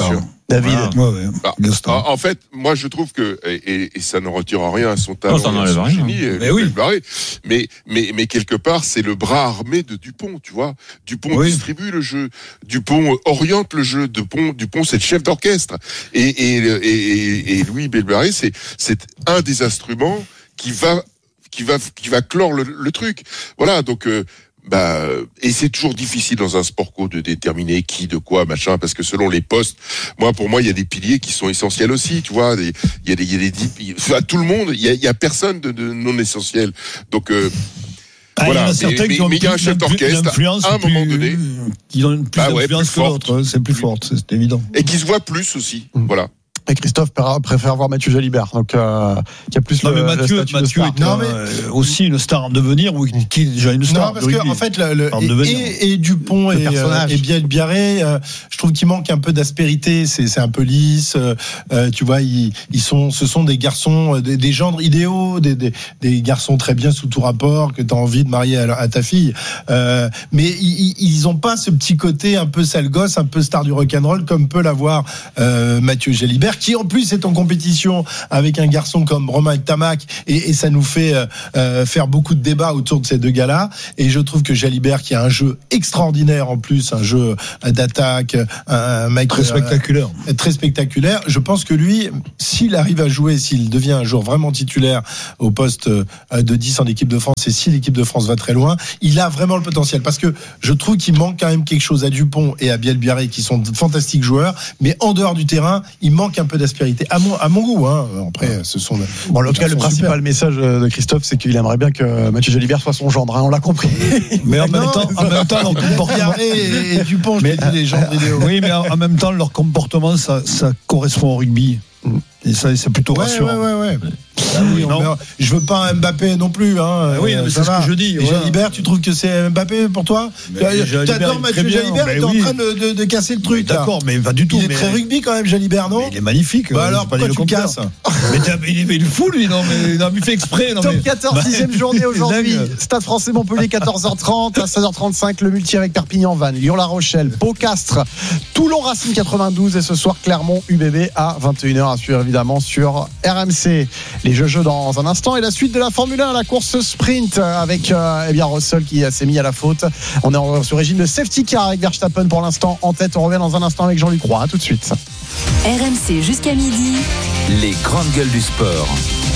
[SPEAKER 2] David.
[SPEAKER 13] Voilà. Ouais, ouais. Bah, en, en fait, moi je trouve que et, et ça ne retire rien à son talent,
[SPEAKER 14] non, ça n'enlève rien.
[SPEAKER 13] Génie, mais oui. Mais mais mais quelque part, c'est le bras armé de Dupont, tu vois. Dupont oui. distribue le jeu, Dupont oriente le jeu. Dupont, Dupont, c'est le chef d'orchestre. Et et et, et, et Louis Belbarré, c'est c'est un des instruments qui va qui va qui va clore le, le truc. Voilà, donc. Euh, Bah, et c'est toujours difficile dans un sport co de déterminer qui, de quoi, machin, parce que selon les postes, moi, pour moi, il y a des piliers qui sont essentiels aussi, tu vois. Il y a des, il y a des, à tout le monde, il y a, il y a personne de, de non essentiel. Donc, euh,
[SPEAKER 15] ah,
[SPEAKER 13] voilà.
[SPEAKER 15] Il y en a
[SPEAKER 13] mais,
[SPEAKER 15] certains
[SPEAKER 13] mais,
[SPEAKER 15] qui ont
[SPEAKER 13] mais il y a un chef d'orchestre, à un
[SPEAKER 15] plus,
[SPEAKER 13] moment donné,
[SPEAKER 15] qui ont plus
[SPEAKER 13] bah
[SPEAKER 15] d'influence
[SPEAKER 13] ouais,
[SPEAKER 15] que l'autre, c'est plus forte, c'est évident.
[SPEAKER 13] Et qui se voit plus aussi, mmh. voilà.
[SPEAKER 2] Et Christophe préfère voir Mathieu Jalibert, donc euh, qui a plus
[SPEAKER 15] non,
[SPEAKER 2] le,
[SPEAKER 15] mais Mathieu,
[SPEAKER 2] le statut
[SPEAKER 15] Mathieu
[SPEAKER 2] de star.
[SPEAKER 15] est non, mais euh, aussi une star en devenir ou qui est déjà une star.
[SPEAKER 31] Non, parce que en fait, le, le, et, et, et Dupont et, euh, et Bielbiarré, euh, je trouve qu'il manque un peu d'aspérité. C'est, c'est un peu lisse. Euh, tu vois, ils, ils sont, ce sont des garçons, des, des gendres idéaux, des, des, des garçons très bien sous tout rapport que tu as envie de marier à, à ta fille. Euh, mais ils, ils ont pas ce petit côté un peu sale gosse, un peu star du rock'n'roll comme peut l'avoir euh, Mathieu Jalibert, qui en plus est en compétition avec un garçon comme Romain Tamac, et, et ça nous fait euh, faire beaucoup de débats autour de ces deux gars-là. Et je trouve que Jalibert, qui a un jeu extraordinaire en plus, un jeu d'attaque, un mec
[SPEAKER 15] très spectaculaire,
[SPEAKER 31] euh, très spectaculaire. Je pense que lui, s'il arrive à jouer, s'il devient un joueur vraiment titulaire au poste de dix en équipe de France, et si l'équipe de France va très loin, il a vraiment le potentiel. Parce que je trouve qu'il manque quand même quelque chose à Dupont et à Bielbiarré, qui sont de fantastiques joueurs, mais en dehors du terrain, il manque un peu d'aspérité. À mon, à mon goût, hein. Après, ce sont.
[SPEAKER 2] Bon, en tout cas, le principal super. message de Christophe, c'est qu'il aimerait bien que Mathieu Jalibert soit son gendre, hein, on l'a compris.
[SPEAKER 15] Mais en, non, même, temps, en même temps, leur comportement.
[SPEAKER 31] Et, et Dupont, je mais, dis les gens vidéo.
[SPEAKER 15] Oui, mais en, en même temps, leur comportement, ça, ça correspond au rugby. Et ça, c'est plutôt
[SPEAKER 31] ouais,
[SPEAKER 15] rassurant.
[SPEAKER 31] Ouais, ouais, ouais. Ah oui, on je veux pas un Mbappé non plus. Hein.
[SPEAKER 15] Oui, mais c'est va. ce que je dis.
[SPEAKER 31] Et Jalibert, tu trouves que c'est Mbappé pour toi? Tu adores Mathieu Jalibert, tu es oui. en train de, de, de casser le truc.
[SPEAKER 15] Mais d'accord, mais pas du tout.
[SPEAKER 31] Il est
[SPEAKER 15] mais...
[SPEAKER 31] très rugby quand même, Jalibert, non?
[SPEAKER 15] Mais il est magnifique.
[SPEAKER 31] Bah alors, pourquoi tu casses?
[SPEAKER 15] Mais il est fou, lui, non, mais il fait exprès.
[SPEAKER 2] Top quatorze, sixième journée aujourd'hui. Stade Français Montpellier, quatorze heures trente. À seize heures trente-cinq, le multi avec Perpignan-Vannes, Lyon-La Rochelle, Pau-Castres, Toulon-Racing quatre-vingt-douze. Et ce soir, Clermont-U B B à vingt et une heures, à suivre évidemment sur R M C. Les jeux dans un instant, et la suite de la Formule un, la course sprint avec euh, eh bien Russell qui s'est mis à la faute. On est en, sur régime de safety car avec Verstappen pour l'instant en tête. On revient dans un instant avec Jean-Luc Roy. À tout de suite.
[SPEAKER 1] R M C jusqu'à midi.
[SPEAKER 30] Les grandes gueules du sport.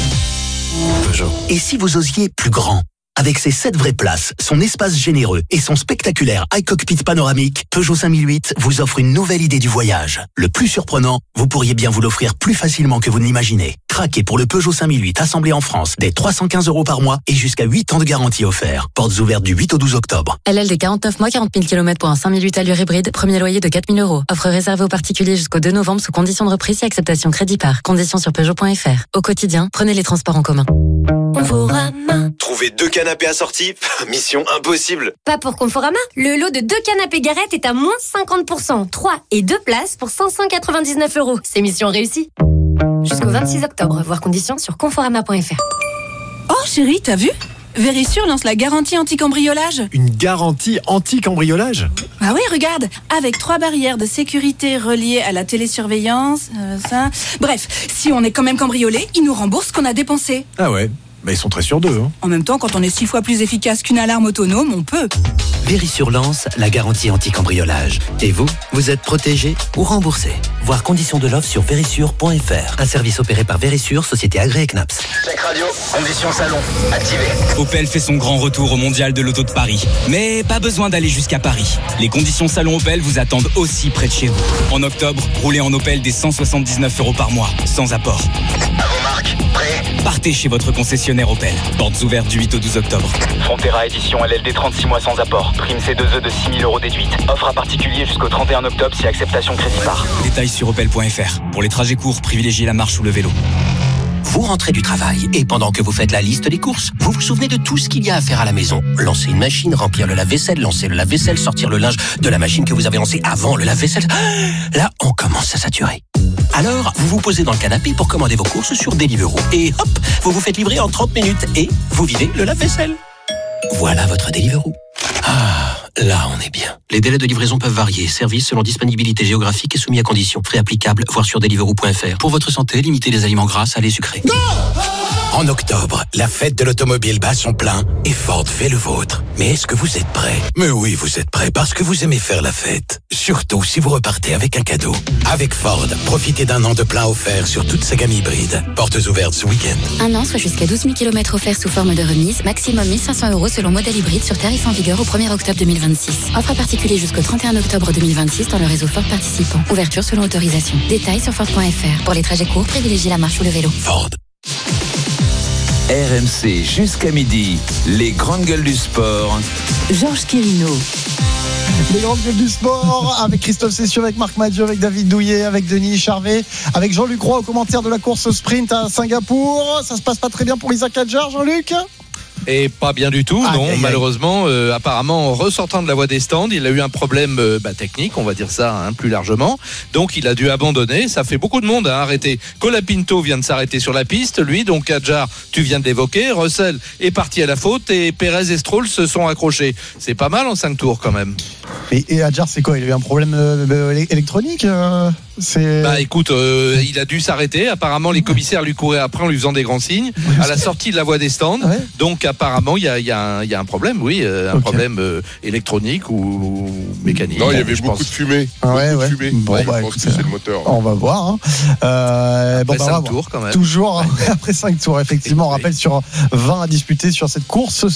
[SPEAKER 22] Peugeot. Et si vous osiez plus grand? Avec ses sept vraies places, son espace généreux et son spectaculaire iCockpit panoramique, Peugeot cinq mille huit vous offre une nouvelle idée du voyage. Le plus surprenant, vous pourriez bien vous l'offrir plus facilement que vous ne l'imaginez. Craquez pour le Peugeot cinq mille huit assemblé en France dès trois cent quinze euros par mois et jusqu'à huit ans de garantie offert. Portes ouvertes du huit au douze octobre.
[SPEAKER 6] L L D quarante-neuf mois, quarante mille kilomètres pour un cinq mille huit allure hybride, premier loyer de quatre mille euros. Offre réservée aux particuliers jusqu'au deux novembre sous conditions de reprise et acceptation crédit par. Conditions sur Peugeot point F R. Au quotidien, prenez les transports en commun.
[SPEAKER 7] Conforama. Trouver deux canapés assortis, mission impossible.
[SPEAKER 8] Pas pour Conforama. Le lot de deux canapés Garrett est à moins cinquante pour cent. trois et deux places pour cinq cent quatre-vingt-dix-neuf euros. C'est mission réussie. Jusqu'au vingt-six octobre. Voir conditions sur conforama point F R.
[SPEAKER 10] Oh chérie, t'as vu ? Vérissure lance la garantie anti-cambriolage.
[SPEAKER 12] Une garantie anti-cambriolage ?
[SPEAKER 10] Ah oui, regarde, avec trois barrières de sécurité reliées à la télésurveillance, euh, ça... Bref, si on est quand même cambriolé, ils nous remboursent ce qu'on a dépensé.
[SPEAKER 12] Ah ouais, bah ils sont très sûrs d'eux. Hein.
[SPEAKER 10] En même temps, quand on est six fois plus efficace qu'une alarme autonome, on peut.
[SPEAKER 22] Vérissure lance la garantie anti-cambriolage. Et vous, vous êtes protégé ou remboursé. Voir conditions de l'offre sur vérissure point F R. Un service opéré par Vérissure, société agréée C N A P S.
[SPEAKER 7] Check radio, conditions salon, activé.
[SPEAKER 24] Opel fait son grand retour au Mondial de l'Auto de Paris. Mais pas besoin d'aller jusqu'à Paris. Les conditions salon Opel vous attendent aussi près de chez vous. En octobre, roulez en Opel des cent soixante-dix-neuf euros par mois, sans apport.
[SPEAKER 7] À vos marques, prêt ?
[SPEAKER 24] Partez chez votre concessionnaire Opel. Portes ouvertes du huit au douze octobre.
[SPEAKER 7] Frontera édition L L D trente-six mois sans apport. Prime C deux E de six mille euros déduite. Offre à particulier jusqu'au trente et un octobre si acceptation crédit par.
[SPEAKER 24] Détails sur opel point F R. Pour les trajets courts, privilégiez la marche ou le vélo.
[SPEAKER 22] Vous rentrez du travail et pendant que vous faites la liste des courses, vous vous souvenez de tout ce qu'il y a à faire à la maison. Lancer une machine, remplir le lave-vaisselle, lancer le lave-vaisselle, sortir le linge de la machine que vous avez lancée avant le lave-vaisselle. Là, on commence à saturer. Alors, vous vous posez dans le canapé pour commander vos courses sur Deliveroo. Et hop, vous vous faites livrer en trente minutes et vous videz le lave-vaisselle. Voilà votre Deliveroo. Ah, Là, on est bien. Les délais de livraison peuvent varier. Service selon disponibilité géographique et soumis à conditions. Frais applicables, voir sur deliveroo point f r. Pour votre santé, limitez les aliments gras, salés, sucrés.
[SPEAKER 3] En octobre, la fête de l'automobile bat son plein et Ford fait le vôtre. Mais est-ce que vous êtes prêts ? Mais oui, vous êtes prêts parce que vous aimez faire la fête. Surtout si vous repartez avec un cadeau. Avec Ford, profitez d'un an de plein offert sur toute sa gamme hybride. Portes ouvertes ce week-end.
[SPEAKER 6] Un an, soit jusqu'à douze mille kilomètres offerts sous forme de remise. Maximum mille cinq cents euros selon modèle hybride sur tarif en vigueur au premier octobre deux mille vingt-six. Offre à particulier jusqu'au trente et un octobre deux mille vingt-six dans le réseau Ford participant. Ouverture selon autorisation. Détails sur Ford point f r. Pour les trajets courts, privilégiez la marche ou le vélo.
[SPEAKER 3] Ford.
[SPEAKER 30] R M C jusqu'à midi, les grandes gueules du sport.
[SPEAKER 1] Georges Quirino.
[SPEAKER 2] Les grandes gueules du sport avec Christophe Cessieux, avec Marc Madieu, avec David Douillet, avec Denis Charvet, avec Jean-Luc Roy au commentaire de la course au sprint à Singapour. Ça se passe pas très bien pour Isaac Hadjar, Jean-Luc ?
[SPEAKER 9] Et pas bien du tout,
[SPEAKER 2] ah,
[SPEAKER 9] non.
[SPEAKER 2] aïe, aïe.
[SPEAKER 9] Malheureusement, euh, apparemment, en ressortant de la voie des stands, il a eu un problème euh, bah, technique, on va dire ça hein, plus largement. Donc, il a dû abandonner. Ça fait beaucoup de monde à arrêter. Colapinto vient de s'arrêter sur la piste, lui. Donc, Hadjar, tu viens de l'évoquer. Russell est parti à la faute et Perez et Stroll se sont accrochés. C'est pas mal en cinq tours quand même.
[SPEAKER 2] Et, et Hadjar, c'est quoi ? Il a eu un problème euh, électronique euh, c'est...
[SPEAKER 9] Bah écoute, euh, il a dû s'arrêter. Apparemment, les commissaires lui couraient après en lui faisant des grands signes à la sortie de la voie des stands. Ouais. Donc, apparemment, il y a, y, a y a un problème, oui, euh, un okay. problème euh, électronique ou, ou mécanique.
[SPEAKER 13] Non, il y avait
[SPEAKER 9] je
[SPEAKER 13] beaucoup
[SPEAKER 9] pense.
[SPEAKER 13] de fumée.
[SPEAKER 2] Ah ouais,
[SPEAKER 13] beaucoup
[SPEAKER 2] ouais.
[SPEAKER 13] de fumée.
[SPEAKER 2] Bon,
[SPEAKER 13] ouais,
[SPEAKER 2] bah,
[SPEAKER 13] je pense
[SPEAKER 2] écoute,
[SPEAKER 13] que c'est le moteur.
[SPEAKER 2] On va voir. Hein. Euh,
[SPEAKER 9] après
[SPEAKER 2] bon, bah,
[SPEAKER 9] cinq tours, quand même.
[SPEAKER 2] Toujours après cinq tours, effectivement. On rappelle sur vingt à disputer sur cette course.